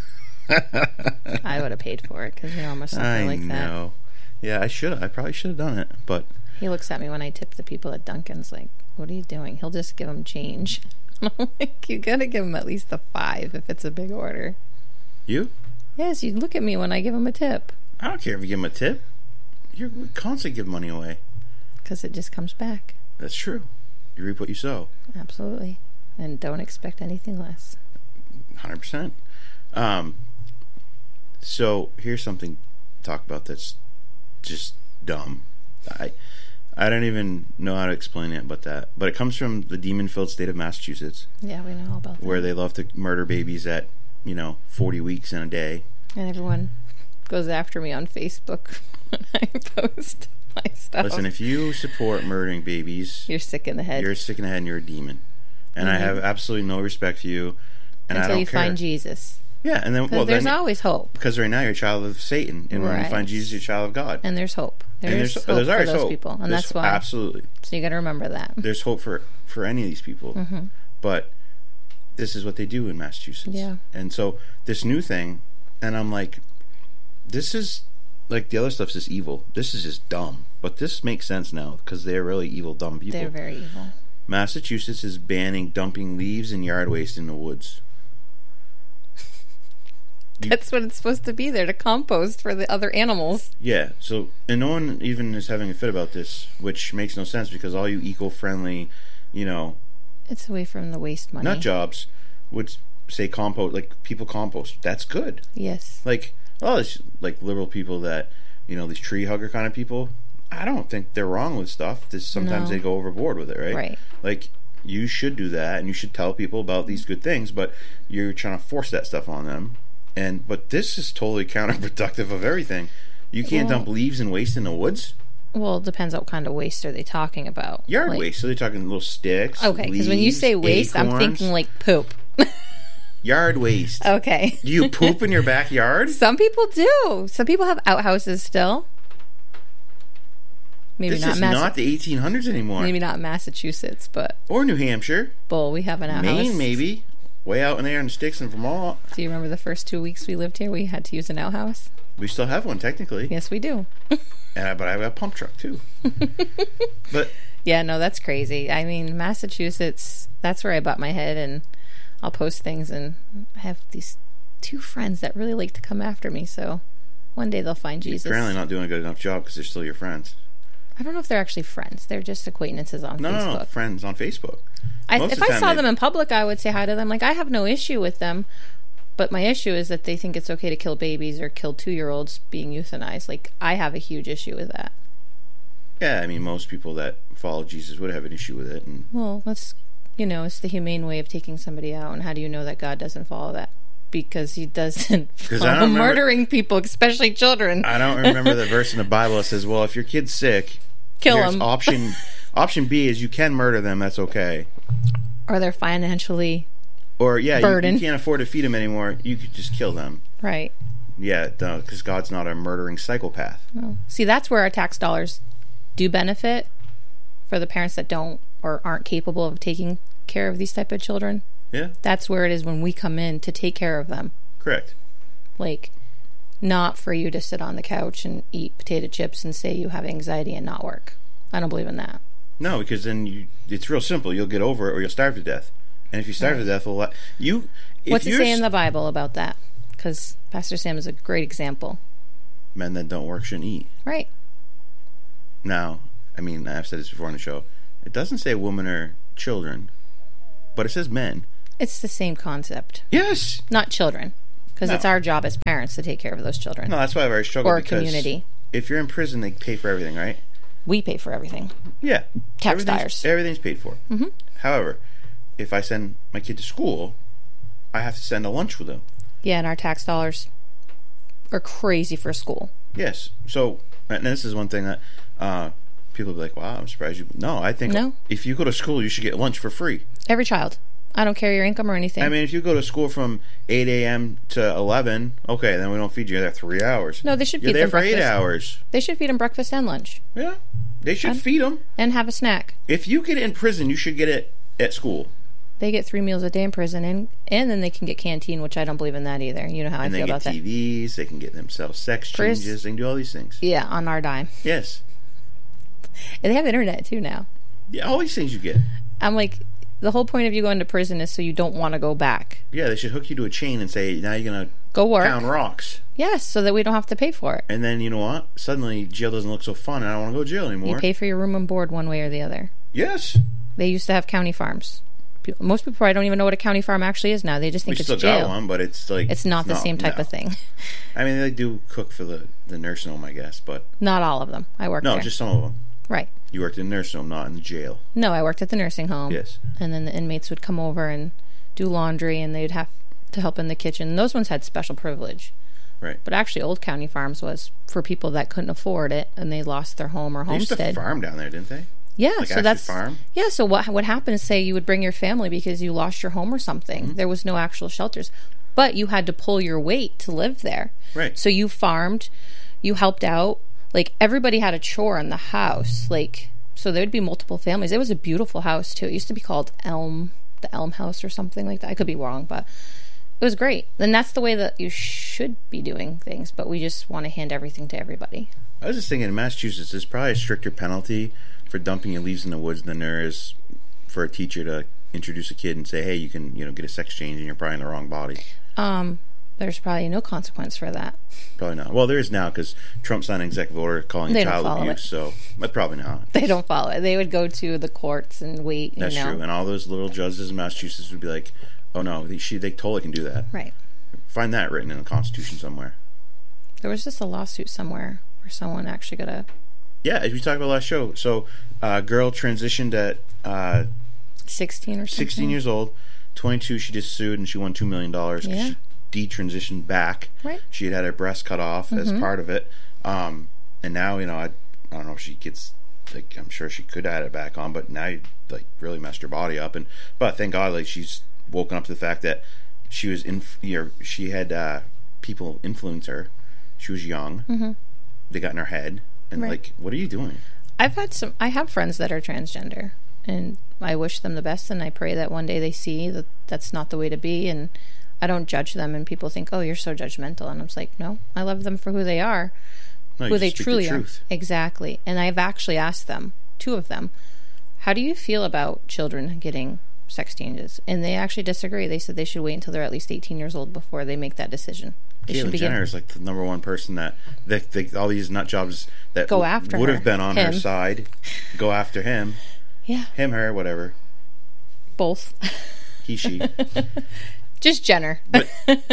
I would have paid for it because you know I'm a sucker I like that. know. Yeah, I should have. I probably should have done it. But He looks at me when I tip the people at Dunkin's like, what are you doing? He'll just give them change. I'm like, you gotta give him at least a five if it's a big order. you? Yes, you look at me when I give him a tip. I don't care if you give him a tip. You're constantly giving money away. Because it just comes back. That's true. You reap what you sow. Absolutely. And don't expect anything less. one hundred percent. Um, so here's something to talk about that's just dumb. I I don't even know how to explain it, but that. But it comes from the demon-filled state of Massachusetts. Yeah, we know all about that. Where they love to murder babies at, you know, forty weeks in a day. And everyone goes after me on Facebook when I post my stuff. Listen, if you support murdering babies, you're sick in the head. You're sick in the head and you're a demon. And Mhm. I have absolutely no respect for you. And Until I don't you care. find Jesus. Yeah, and then Because well, there's then, always hope. Because right now you're a child of Satan, and when you Right. find Jesus, you're a child of God. And there's hope. There's, And there's, hope there's for always those hope. people. And There's- that's why. absolutely. So you got to remember that. There's hope for for any of these people. Mhm. But this is what they do in Massachusetts. Yeah. And so this new thing, and I'm like, this is like the other stuff's just evil. This is just dumb. But this makes sense now because they're really evil, dumb people. They're very evil. Massachusetts is banning dumping leaves and yard waste in the woods. You- That's what it's supposed to be there, to compost for the other animals. Yeah, so, and no one even is having a fit about this, which makes no sense because all you eco-friendly, you know, It's away from the waste money. nut jobs would say compost, like people compost. That's good. Yes. Like, oh, it's like liberal people that, you know, these tree hugger kind of people, I don't think they're wrong with stuff. This, sometimes No. they go overboard with it, right? Right. Like, you should do that and you should tell people about these good things, but you're trying to force that stuff on them. And but this is totally counterproductive of everything. You can't Well- dump leaves and waste in the woods. Well, it depends what kind of waste are they talking about. Yard Like- waste. So they're talking little sticks. Okay, because when you leaves, say waste, I'm acorns. thinking like poop. Yard waste. Okay. Do you poop in your backyard? Some people do. Some people have outhouses still. Maybe this not is Massa- not the eighteen hundreds anymore. Maybe not Massachusetts, but Or New Hampshire. bull, we have an outhouse. Maine, maybe. Way out in there in the sticks in Vermont. Do you remember the first two weeks we lived here? We had to use an outhouse. We still have one, technically. Yes, we do. And I, but I have a pump truck, too. But Yeah, no, that's crazy. I mean, Massachusetts, that's where I butt my head, and I'll post things, and I have these two friends that really like to come after me, so one day they'll find you're Jesus. apparently not doing a good enough job because they're still your friends. I don't know if they're actually friends. They're just acquaintances on No, Facebook. no, no, friends on Facebook. I, Most if of the I time saw they- them in public, I would say hi to them. Like, I have no issue with them, but my issue is that they think it's okay to kill babies or kill two-year-olds being euthanized. Like, I have a huge issue with that. Yeah, I mean, most people that follow Jesus would have an issue with it. And Well, that's, you know, it's the humane way of taking somebody out, and how do you know that God doesn't follow that? Because he doesn't I don't follow remember- murdering people, especially children. I don't remember the verse in the Bible that says, well, if your kid's sick, Kill here's him. option, option B is you can murder them, that's okay. Or they're financially Or, yeah, you, burdened. you can't afford to feed them anymore, you could just kill them. Right. Yeah, because God's not a murdering psychopath. Well, see, that's where our tax dollars do benefit for the parents that don't or aren't capable of taking care of these type of children. Yeah. That's where it is when we come in to take care of them. Correct. Like, not for you to sit on the couch and eat potato chips and say you have anxiety and not work. I don't believe in that. No, because then you, it's real simple. You'll get over it or you'll starve to death. And if you starve Right. to death, well, you... If What's it you're say in the Bible about that? Because Pastor Sam is a great example. Men that don't work shouldn't eat. Right. Now, I mean, I've said this before on the show. It doesn't say women or children, but it says men. It's the same concept. Yes. Not children. Because No. it's our job as parents to take care of those children. No, that's why I've always struggled. Or a because community. If you're in prison, they pay for everything, right? We pay for everything. Yeah. Tax everything's, dollars. Everything's paid for. Mm-hmm. However, if I send my kid to school, I have to send a lunch with them. Yeah, and our tax dollars are crazy for school. Yes. So, and this is one thing that uh, people will be like, wow, I'm surprised you... No, I think No. if you go to school, you should get lunch for free. Every child. I don't care your income or anything. I mean, if you go to school from eight a.m. to eleven, okay, then we don't feed you there three hours. No, they should You're feed there them for eight breakfast. hours. They should feed them breakfast and lunch. Yeah. They should And- feed them. And have a snack. If you get it in prison, you should get it at school. They get three meals a day in prison, and, and then they can get canteen, which I don't believe in that either. You know how and I they feel get about T Vs, they can get themselves sex Chris- changes, they can do all these things. that. Yeah, on our dime. Yes. And they have internet, too, now. Yeah, all these things you get. I'm like, the whole point of you going to prison is so you don't want to go back. Yeah, they should hook you to a chain and say, now you're going to Go work. pound rocks. Yes, so that we don't have to pay for it. And then, you know what? Suddenly, jail doesn't look so fun, and I don't want to go to jail anymore. You pay for your room and board one way or the other. Yes. They used to have county farms. Pe- Most people probably don't even know what a county farm actually is now. They just think We it's still jail. got one, but it's like... It's not the same type no. of thing. I mean, they do cook for the, the nursing home, I guess, but... Not all of them. I worked No, there. just some of them. Right. You worked in the nursing home, not in the jail. No, I worked at the nursing home. Yes. And then the inmates would come over and do laundry, and they'd have to help in the kitchen. And those ones had special privilege. Right. But actually, Old County Farms was for people that couldn't afford it, and they lost their home or They used homestead. to farm down there, didn't they? Yeah, Like so actually that's farm? yeah. So what what happened is, say you would bring your family because you lost your home or something. Mm-hmm. There was no actual shelters, but you had to pull your weight to live there. Right. So you farmed, you helped out. Like everybody had a chore in the house. Like so, there'd be multiple families. It was a beautiful house too. It used to be called Elm, the Elm House or something like that. I could be wrong, but it was great. And that's the way that you should be doing things. But we just want to hand everything to everybody. I was just thinking, in Massachusetts, there's probably a stricter penalty for dumping your leaves in the woods than there is for a teacher to introduce a kid and say, hey, you can, you know, get a sex change and you're probably in the wrong body. Um, there's probably no consequence for that. Probably not. Well, there is now because Trump signed an executive order calling They it don't child follow abuse, it. so but probably not. They don't follow it. They would go to the courts and wait. You That's know. true. And all those little judges in Massachusetts would be like, oh no, they, she, they totally can do that. Right. Find that written in the Constitution somewhere. There was just a lawsuit somewhere where someone actually got a Yeah, as we talked about last show. So, a uh, girl transitioned at uh, sixteen or something. sixteen years old. twenty-two, she just sued and she won two million dollars because Yeah. she detransitioned back. Right. She had had her breast cut off as Mhm. part of it. Um, and now, you know, I, I don't know if she gets, like, I'm sure she could add it back on, but now you, like, really messed her body up. And But thank God, like, she's woken up to the fact that she was, in, you know, she had uh, people influence her. She was young. Mm-hmm. They got in her head. And, Right. like, what are you doing? I've had some. I have friends that are transgender, and I wish them the best, and I pray that one day they see that that's not the way to be. And I don't judge them, and people think, "Oh, you're so judgmental," and I'm just like, "No, I love them for who they are, No, who you they just speak the truly are." truth. Exactly. And I've actually asked them, two of them, "How do you feel about children getting sex changes?" And they actually disagree. They said they should wait until they're at least eighteen years old before they make that decision. They should Caitlyn begin- Jenner is like the number one person that, that, that all these nut jobs that Go w- after would her. have been on her Him. side go after him. Yeah. Him, her, whatever. Both. He, she. Just Jenner. But,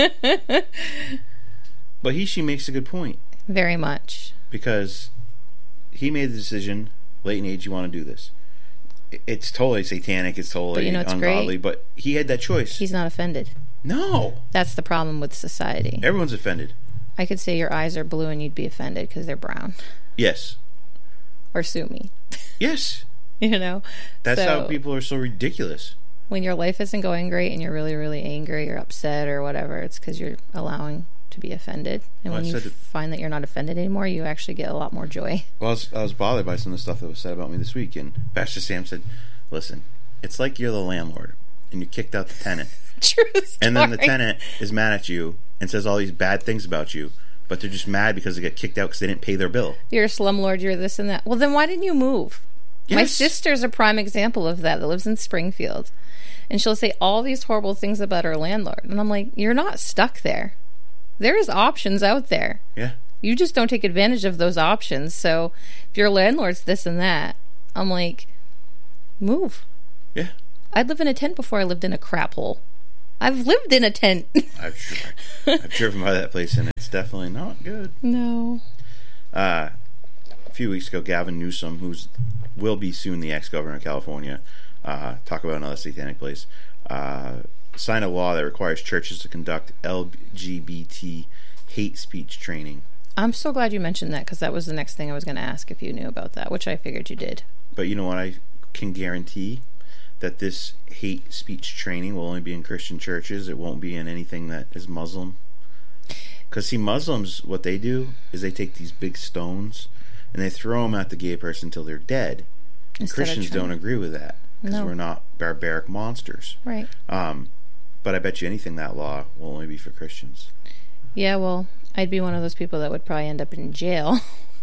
but he, she makes a good point Very much. because he made the decision, late in age, you want to do this. I- It's totally satanic. It's totally But you know what's ungodly. great? But he had that choice. He's not offended. No. That's the problem with society. Everyone's offended. I could say your eyes are blue and you'd be offended because they're brown. Yes. Or sue me. Yes. You know? That's So, how people are so ridiculous. when your life isn't going great and you're really, really angry or upset or whatever, it's because you're allowing to be offended. And Well, when I you said it- find that you're not offended anymore, you actually get a lot more joy. Well, I was, I was bothered by some of the stuff that was said about me this week, and Pastor Sam said, listen, it's like you're the landlord, and you kicked out the tenant. True story. And then the tenant is mad at you and says all these bad things about you, but they're just mad because they get kicked out because they didn't pay their bill. You're a slumlord, you're this and that. Well, then why didn't you move? Yes. My sister's a prime example of that that lives in Springfield. And she'll say all these horrible things about her landlord. And I'm like, you're not stuck there. There's options out there. Yeah. You just don't take advantage of those options. So if your landlord's this and that, I'm like, move. Yeah. I'd live in a tent before I lived in a crap hole. I've lived in a tent. I've, I've driven by that place, and it's definitely not good. No. Uh, a few weeks ago, Gavin Newsom, who's will be soon the ex-governor of California, uh, talk about another satanic place, uh, signed a law that requires churches to conduct L G B T hate speech training. I'm so glad you mentioned that, because that was the next thing I was going to ask if you knew about that, which I figured you did. But you know what? I can guarantee that this hate speech training will only be in Christian churches. It won't be in anything that is Muslim. Because, see, Muslims, what they do is they take these big stones and they throw them at the gay person until they're dead. Christians don't agree with that, because no. we're not barbaric monsters. Right. Um, but I bet you anything that law will only be for Christians. Yeah, well, I'd be one of those people that would probably end up in jail.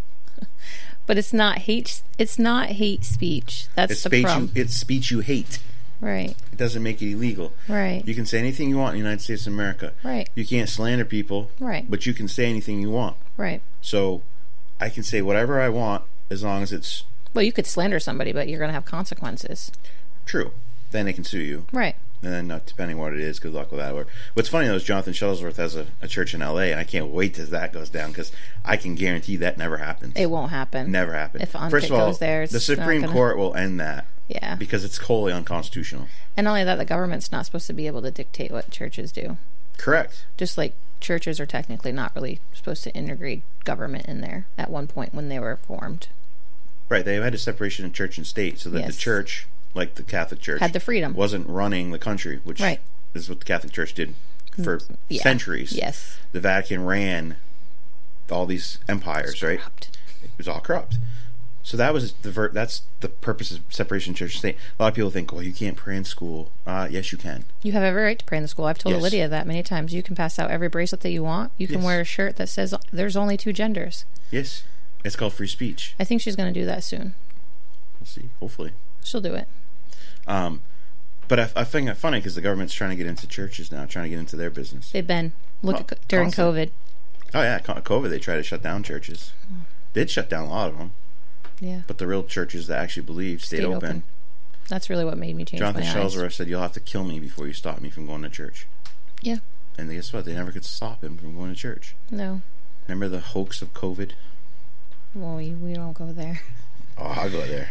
But it's not hate. It's not hate speech. That's it's the speech problem. You, it's speech you hate. Right. It doesn't make it illegal. Right. You can say anything you want in the United States of America. Right. You can't slander people. Right. But you can say anything you want. Right. So I can say whatever I want as long as it's... Well, you could slander somebody, but you're going to have consequences. True. Then they can sue you. Right. And then, uh, depending what it is, good luck with that. Or, what's funny, though, is Jonathan Shuttlesworth has a, a church in L A, and I can't wait till that goes down, because I can guarantee that never happens. It won't happen. Never happen. If First of all, goes there, the Supreme gonna... Court will end that. Yeah. Because it's wholly unconstitutional. And not only that, the government's not supposed to be able to dictate what churches do. Correct. Just like churches are technically not really supposed to integrate government in there at one point when they were formed. Right. They had a separation of church and state, so that yes. the church, like the Catholic Church, had the freedom, wasn't running the country, which right. is what the Catholic Church did for yeah. centuries. Yes. The Vatican ran all these empires, right? Corrupt. It was all corrupt. So that was the ver- that's the purpose of separation of church and state. A lot of people think, well, you can't pray in school. Uh, yes, you can. You have every right to pray in the school. I've told yes. Lydia that many times. You can pass out every bracelet that you want. You can yes. wear a shirt that says there's only two genders. Yes. It's called free speech. I think she's going to do that soon. We'll see. Hopefully. She'll do it. Um, but I, I find it funny because the government's trying to get into churches now, trying to get into their business. They've been. Look well, at, during constantly. COVID. Oh, yeah. COVID, they tried to shut down churches. Oh. Did shut down a lot of them. Yeah. But the real churches that actually believed stayed, stayed open. open. That's really what made me change Jonathan my eyes. Jonathan Shuttlesworth said, you'll have to kill me before you stop me from going to church. Yeah. And guess what? They never could stop him from going to church. No. Remember the hoax of COVID? Well, we, we don't go there. Oh, I'll go there.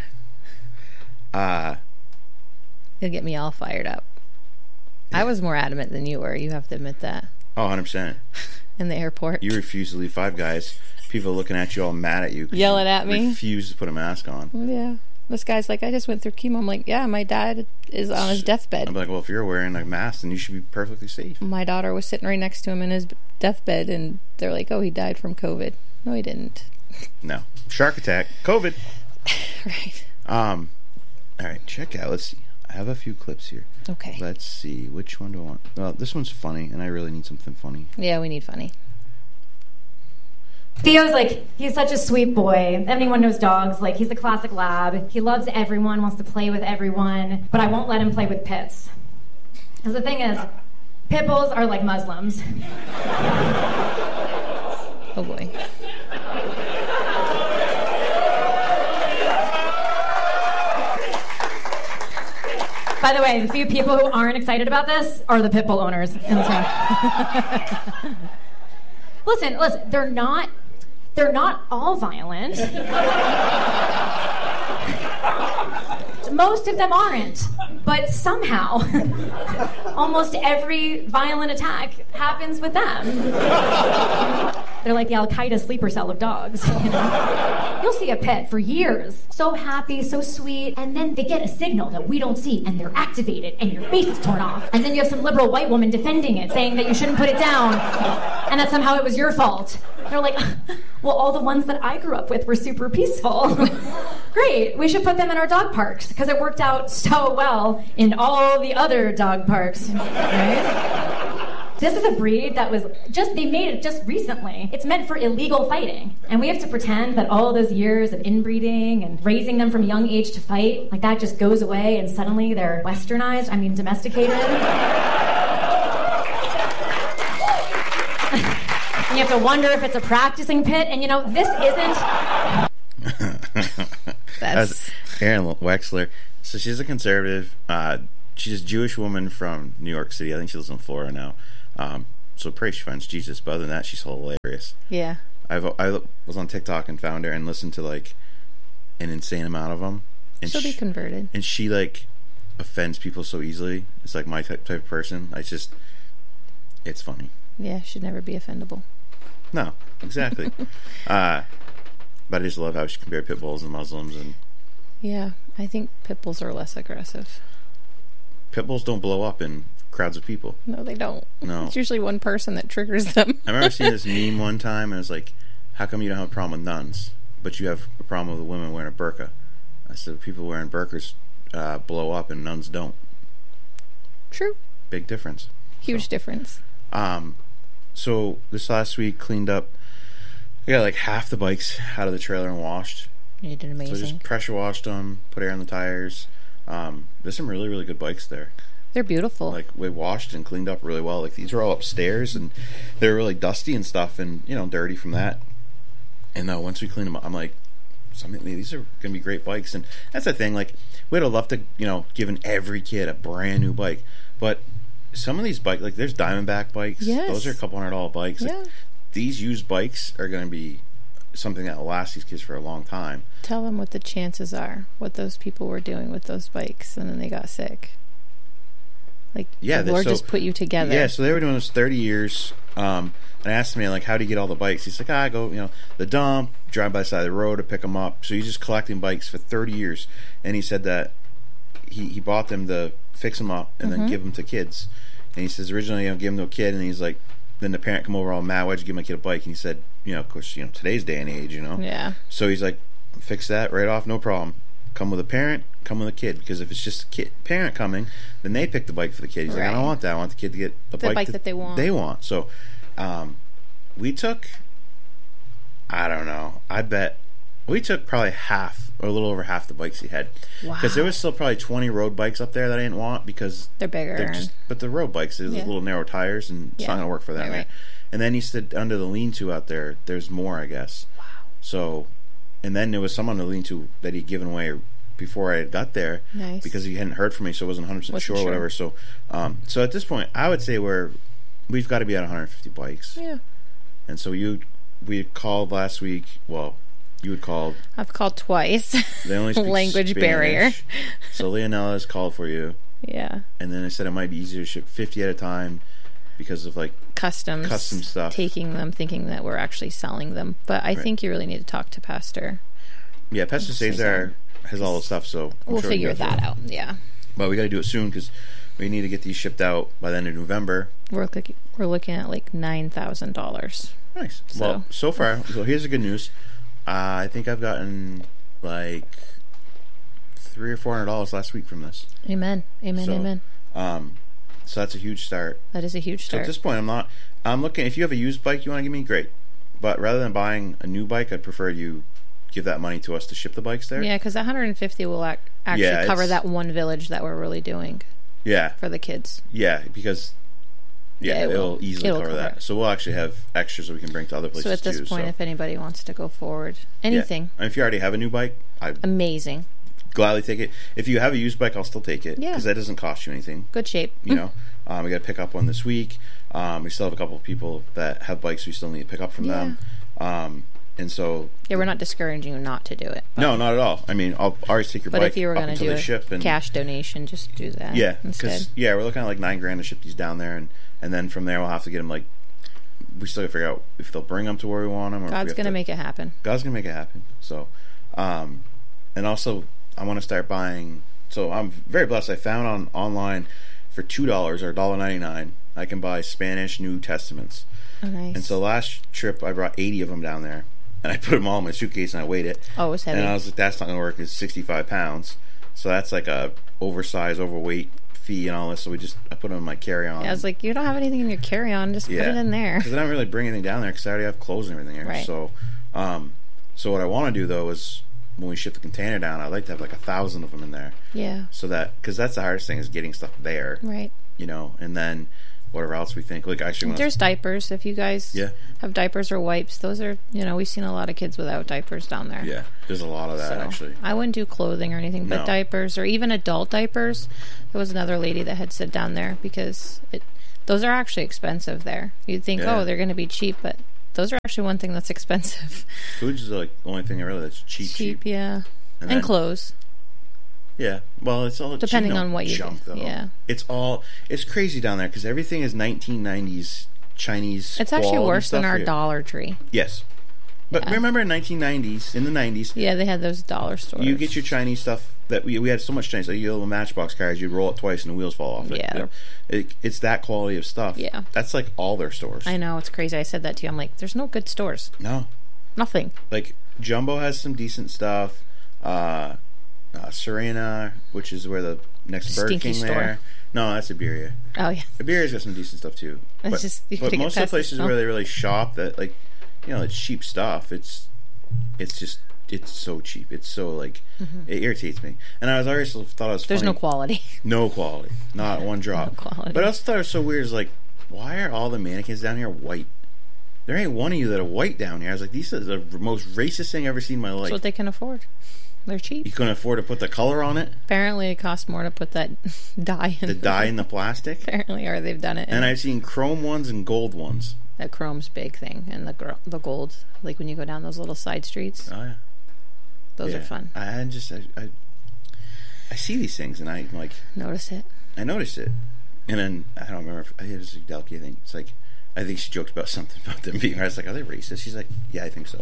Uh, It'll get me all fired up. Yeah. I was more adamant than you were. You have to admit that. Oh, one hundred percent. In the airport. You refuse to leave Five Guys. People looking at you all mad at you. Yelling you at me. Refuse to put a mask on. Yeah. This guy's like, I just went through chemo. I'm like, yeah, my dad is on his deathbed. I'm like, well, if you're wearing a mask, then you should be perfectly safe. My daughter was sitting right next to him in his deathbed, and they're like, oh, he died from COVID. No, he didn't. No. Shark attack. COVID. Right. Um. All right, check out. Let's see. I have a few clips here. Okay. Let's see. Which one do I want? Well, this one's funny, and I really need something funny. Yeah, we need funny. Theo's like, he's such a sweet boy. Anyone knows dogs. Like, he's a classic lab. He loves everyone, wants to play with everyone, but I won't let him play with pits. Because the thing is, pit bulls are like Muslims. Oh, boy. By the way, the few people who aren't excited about this are the pit bull owners in the town. Listen, listen, they're not, they're not all violent. Most of them aren't, but somehow, almost every violent attack happens with them. They're like the Al-Qaeda sleeper cell of dogs. You know? You'll see a pet for years, so happy, so sweet, and then they get a signal that we don't see, and they're activated, and your face is torn off. And then you have some liberal white woman defending it, saying that you shouldn't put it down, and that somehow it was your fault. They're like, well, all the ones that I grew up with were super peaceful. Great, we should put them in our dog parks, because it worked out so well in all the other dog parks, right? This is a breed that was just, they made it just recently. It's meant for illegal fighting. And we have to pretend that all those years of inbreeding and raising them from a young age to fight, like that just goes away and suddenly they're westernized, I mean domesticated. And you have to wonder if it's a practicing pit. And you know, this isn't... That's Karen Wexler. So she's a conservative. Uh, she's a Jewish woman from New York City. I think she lives in Florida now. Um, so pray she finds Jesus. But other than that, she's hilarious. Yeah. I've I was on TikTok and found her and listened to like an insane amount of them. And She'll she, be converted. And she like offends people so easily. It's like my type type of person. I just, it's funny. Yeah, should never be offendable. No, exactly. uh, but I just love how she compared pit bulls and Muslims and. Yeah, I think pit bulls are less aggressive. Pit bulls don't blow up in crowds of people. No, they don't. No. It's usually one person that triggers them. I remember seeing this meme one time, and it was like, how come you don't have a problem with nuns, but you have a problem with a woman wearing a burqa? I said, people wearing burqas uh, blow up, and nuns don't. True. Big difference. Huge so, difference. Um, so this last week, cleaned up, I got like half the bikes out of the trailer and washed. You did amazing. So just pressure washed them, put air in the tires. Um, there's some really, really good bikes there. They're beautiful. Like, we washed and cleaned up really well. Like, these are all upstairs, and they're really dusty and stuff, and, you know, dirty from that. And uh, once we clean them up, I'm like, something, these are going to be great bikes. And that's the thing, like, we'd have loved to, you know, given every kid a brand new bike. But some of these bikes, like, there's Diamondback bikes. Yes. Those are a couple hundred dollar bikes. Yeah. Like, these used bikes are going to be something that will last these kids for a long time. Tell them what the chances are, what those people were doing with those bikes, and then they got sick. Like, yeah, the Lord so, just put you together. Yeah, so they were doing this thirty years. Um, and I asked him, like, how do you get all the bikes? He's like, ah, I go, you know, the dump, drive by the side of the road to pick them up. So he's just collecting bikes for thirty years. And he said that he, he bought them to fix them up and mm-hmm. then give them to kids. And he says, originally, you know, give them to a kid. And he's like, then the parent come over all mad, why'd you give my kid a bike? And he said, you know, of course, you know, today's day and age, you know. Yeah. So he's like, fix that right off, no problem. Come with a parent, come with a kid, because if it's just a kid, parent coming, then they pick the bike for the kid. He's right. like, I don't want that. I want the kid to get the, the bike, bike that, that they want. They want. So, um, we took, I don't know, I bet we took probably half or a little over half the bikes he had. Wow. Because there was still probably twenty road bikes up there that I didn't want because they're bigger. They're just, but the road bikes, there's yeah. little narrow tires, and it's yeah. not going to work for them. Right, right. And then he said under the lean-to out there, there's more, I guess. Wow. So, and then there was some on the lean-to that he'd given away before I got there. Nice. Because he hadn't heard from me, so I wasn't one hundred percent wasn't sure or whatever. So, um, so at this point, I would say we're, we've got to be at one hundred fifty bikes. Yeah. And so you, we called last week, well, you had called. I've called twice. They only speak language Spanish. barrier. So Leonella's called for you. Yeah. And then they said it might be easier to ship fifty at a time because of like customs, custom stuff. Taking them, thinking that we're actually selling them. But I right. think you really need to talk to Pastor. Yeah, Pastor Cesar has all the stuff, so I'm we'll sure figure we that out. Yeah. But we got to do it soon because we need to get these shipped out by the end of November. We're looking, we're looking at like nine thousand dollars. Nice. So. Well, so far, so here's the good news. Uh, I think I've gotten like three or four hundred dollars last week from this. Amen. Amen. So, amen. Um, so that's a huge start. That is a huge start. So at this point, I'm not. I'm looking. If you have a used bike you want to give me, great. But rather than buying a new bike, I'd prefer you give that money to us to ship the bikes there. Yeah, because one hundred fifty will ac- actually yeah, cover that one village that we're really doing. Yeah. For the kids. Yeah, because. Yeah, yeah it it'll will. easily it'll cover, cover that. It. So we'll actually have extras that we can bring to other places too. So at this too, point, so. if anybody wants to go forward, anything. Yeah. And if you already have a new bike, I amazing. Gladly take it. If you have a used bike, I'll still take it. Yeah. Because that doesn't cost you anything. Good shape. You know, um, we got to pick up one this week. Um, we still have a couple of people that have bikes we still need to pick up from yeah. them. Um, and so. Yeah, we're not discouraging you not to do it. No, not at all. I mean, I'll always take your but bike. But if you were going to do a ship and, cash donation, just do that. Yeah, because yeah, we're looking at like nine grand to ship these down there, and, and then from there we'll have to get them like. We still got to figure out if they'll bring them to where we want them. Or God's going to make it happen. God's going to make it happen. So, um, and also I want to start buying. So I'm very blessed. I found on online for two dollars or one dollar ninety-nine, I can buy Spanish New Testaments. Oh, nice. And so last trip I brought eighty of them down there, and I put them all in my suitcase and I weighed it. Oh, it was heavy. And I was like, that's not going to work. It's sixty-five pounds. So that's like a oversized, overweight fee and all this, so we just I put them in my carry-on. Yeah, I was like, you don't have anything in your carry-on, just yeah. put it in there. Because I don't really bring anything down there because I already have clothes and everything here. Right. So, um, so what I want to do though is when we ship the container down, I'd like to have like a thousand of them in there. Yeah. So that because that's the hardest thing is getting stuff there. Right. You know, and then whatever else we think. Like actually, there's diapers. If you guys yeah. have diapers or wipes, those are you know we've seen a lot of kids without diapers down there. Yeah, there's a lot of that so, actually. I wouldn't do clothing or anything, but no. diapers or even adult diapers. There was another lady that had said down there because it, those are actually expensive there. You'd think, yeah. oh, they're going to be cheap, but those are actually one thing that's expensive. Food's is like the only thing really that's cheap. Cheap, cheap. yeah, and, and then, then, clothes. Yeah, well, it's all depending you know, on what you junk do. though. Yeah, it's all it's crazy down there because everything is nineteen nineties Chinese. It's actually worse than our here. Dollar Tree. Yes, but yeah. remember in nineteen nineties, in the nineties, yeah, they had those dollar stores. You get your Chinese stuff that we we had so much Chinese. Like you little Matchbox cars, you roll it twice and the wheels fall off. Yeah, it, it, it's that quality of stuff. Yeah, that's like all their stores. I know, it's crazy. I said that to you. I'm like, there's no good stores. No, nothing. Like Jumbo has some decent stuff. Uh, uh, Serena, which is where the next Burger Stinky King store. there. No, that's Iberia. Oh yeah, Iberia's got some decent stuff too. It's But, just, you but get most of the past places it, where they really shop, that like, you know, it's cheap stuff. It's, it's just, it's so cheap. It's so like, mm-hmm. it irritates me. And I was always thought it was. There's funny. no quality. No quality, not one drop. No quality. But I also thought it was so weird. Is like, why are all the mannequins down here white? There ain't one of you that are white down here. I was like, these are the most racist thing I've ever seen in my life. That's what they can afford. They're cheap. You couldn't afford to put the color on it. Apparently, it costs more to put that dye in the dye in the plastic. Apparently, or they've done it. And I've seen chrome ones and gold ones. The chrome's big thing, and the gr- the gold, like when you go down those little side streets. Oh yeah, those yeah. are fun. I just I, I I see these things and I like notice it. I noticed it, and then I don't remember. If, I think it was Delky. I think it's like I think she joked about something about them being. I was like, are they racist? She's like, yeah, I think so.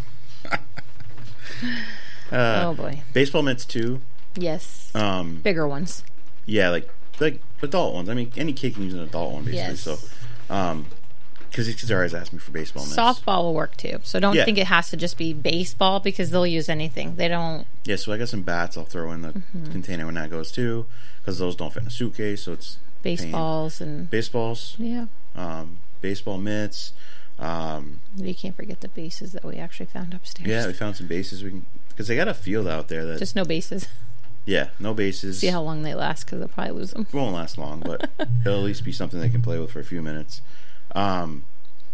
Uh, oh boy! Baseball mitts too. Yes. Um, bigger ones. Yeah, like like adult ones. I mean, any kid can use an adult one basically. Yes. So, um, because kids are always asking me for baseball mitts. Softball will work too. So don't yeah. think it has to just be baseball because they'll use anything. They don't. Yeah, so I got some bats. I'll throw in the mm-hmm. container when that goes too, because those don't fit in a suitcase. So it's baseballs pain. and baseballs. Yeah. Um, baseball mitts. Um, you can't forget the bases that we actually found upstairs. Yeah, we found some bases. We can because they got a field out there that just no bases. Yeah, no bases. See how long they last because they'll probably lose them. It won't last long, but it'll at least be something they can play with for a few minutes. Um,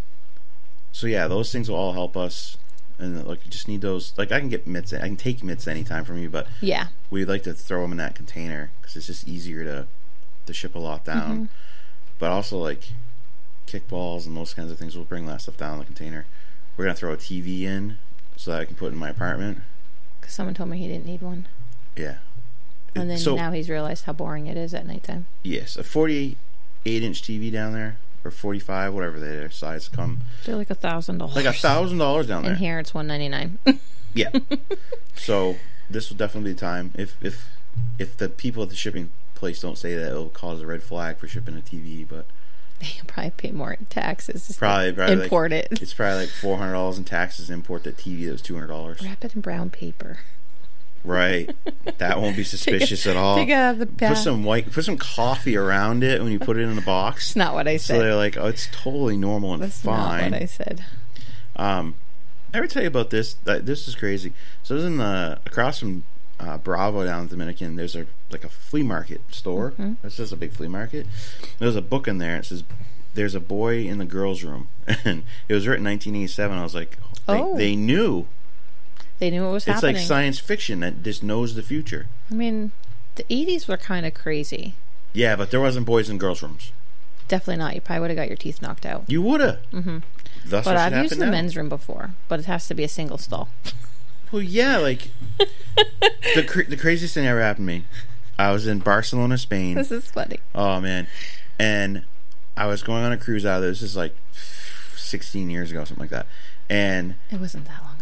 so yeah, those things will all help us. And like, you just need those. Like, I can get mitts. I can take mitts anytime from you, but yeah, we'd like to throw them in that container because it's just easier to to ship a lot down. Mm-hmm. But also like kickballs and those kinds of things. We'll bring that stuff down in the container. We're gonna throw a T V in so that I can put it in my apartment. Because someone told me he didn't need one. Yeah. And then so, now he's realized how boring it is at nighttime. Yes, a forty-eight inch T V down there, or forty-five, whatever their size come. They're like a thousand dollars. Like a thousand dollars down there. And here it's one ninety-nine. Yeah. So this will definitely be the time. If if if the people at the shipping place don't say that, it'll cause a red flag for shipping a T V. But you probably pay more in taxes. Just probably, probably import like, it. It's probably like four hundred dollars in taxes to import that T V that was two hundred dollars. Wrap it in brown paper. Right, that won't be suspicious take a, at all. Take out the put some white, put some coffee around it when you put it in the box. That's not what I said. So they're like, oh, it's totally normal and That's fine. Not what I said. Um, I ever tell you about this? This is crazy. So there's in the across from uh, Bravo down in the Dominican. There's a like a flea market store. Mm-hmm. It's just a big flea market. There's a book in there. It says, "There's a boy in the girls' room," and it was written in nineteen eighty-seven. I was like, they, oh, they knew. They knew what was it's happening. It's like science fiction that just knows the future. I mean, the eighties were kind of crazy. Yeah, but there wasn't boys in girls' rooms. Definitely not. You probably would have got your teeth knocked out. You would have. Mm-hmm. Thus but I've used the now. men's room before, but it has to be a single stall. Well, yeah, like the cr- the craziest thing ever happened to me. I was in Barcelona, Spain. This is funny. Oh man, and I was going on a cruise out there. This is like sixteen years ago, something like that. And it wasn't that long ago.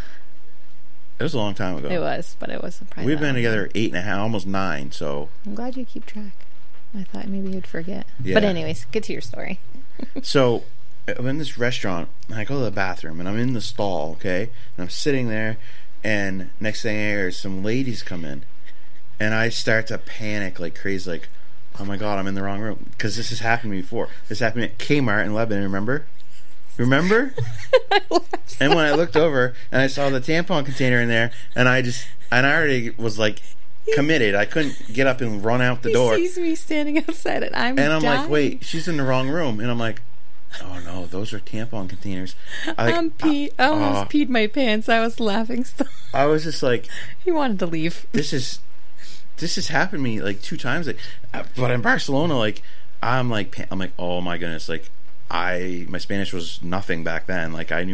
It was a long time ago. It was, but it wasn't. Probably We've that been long together ago. eight and a half, almost nine. So I'm glad you keep track. I thought maybe you'd forget. Yeah. But anyways, get to your story. So I'm in this restaurant, and I go to the bathroom, and I'm in the stall, okay? And I'm sitting there, and next thing I hear is some ladies come in, and I start to panic like crazy, like, oh my god, I'm in the wrong room, because this has happened to me before. This happened at Kmart in Lebanon. Remember? Remember? And when I looked over and I saw the tampon container in there, and I just and I already was like committed. I couldn't get up and run out the he door. He sees me standing outside, and I'm and I'm dying. like, wait, she's in the wrong room, and I'm like, oh no, those are tampon containers. I, like, I'm pee- I almost uh, peed my pants. I was laughing still. I was just like, he wanted to leave. This is this has happened to me like two times. Like, but in Barcelona, like I'm like I'm like, oh my goodness, like I my Spanish was nothing back then. Like I knew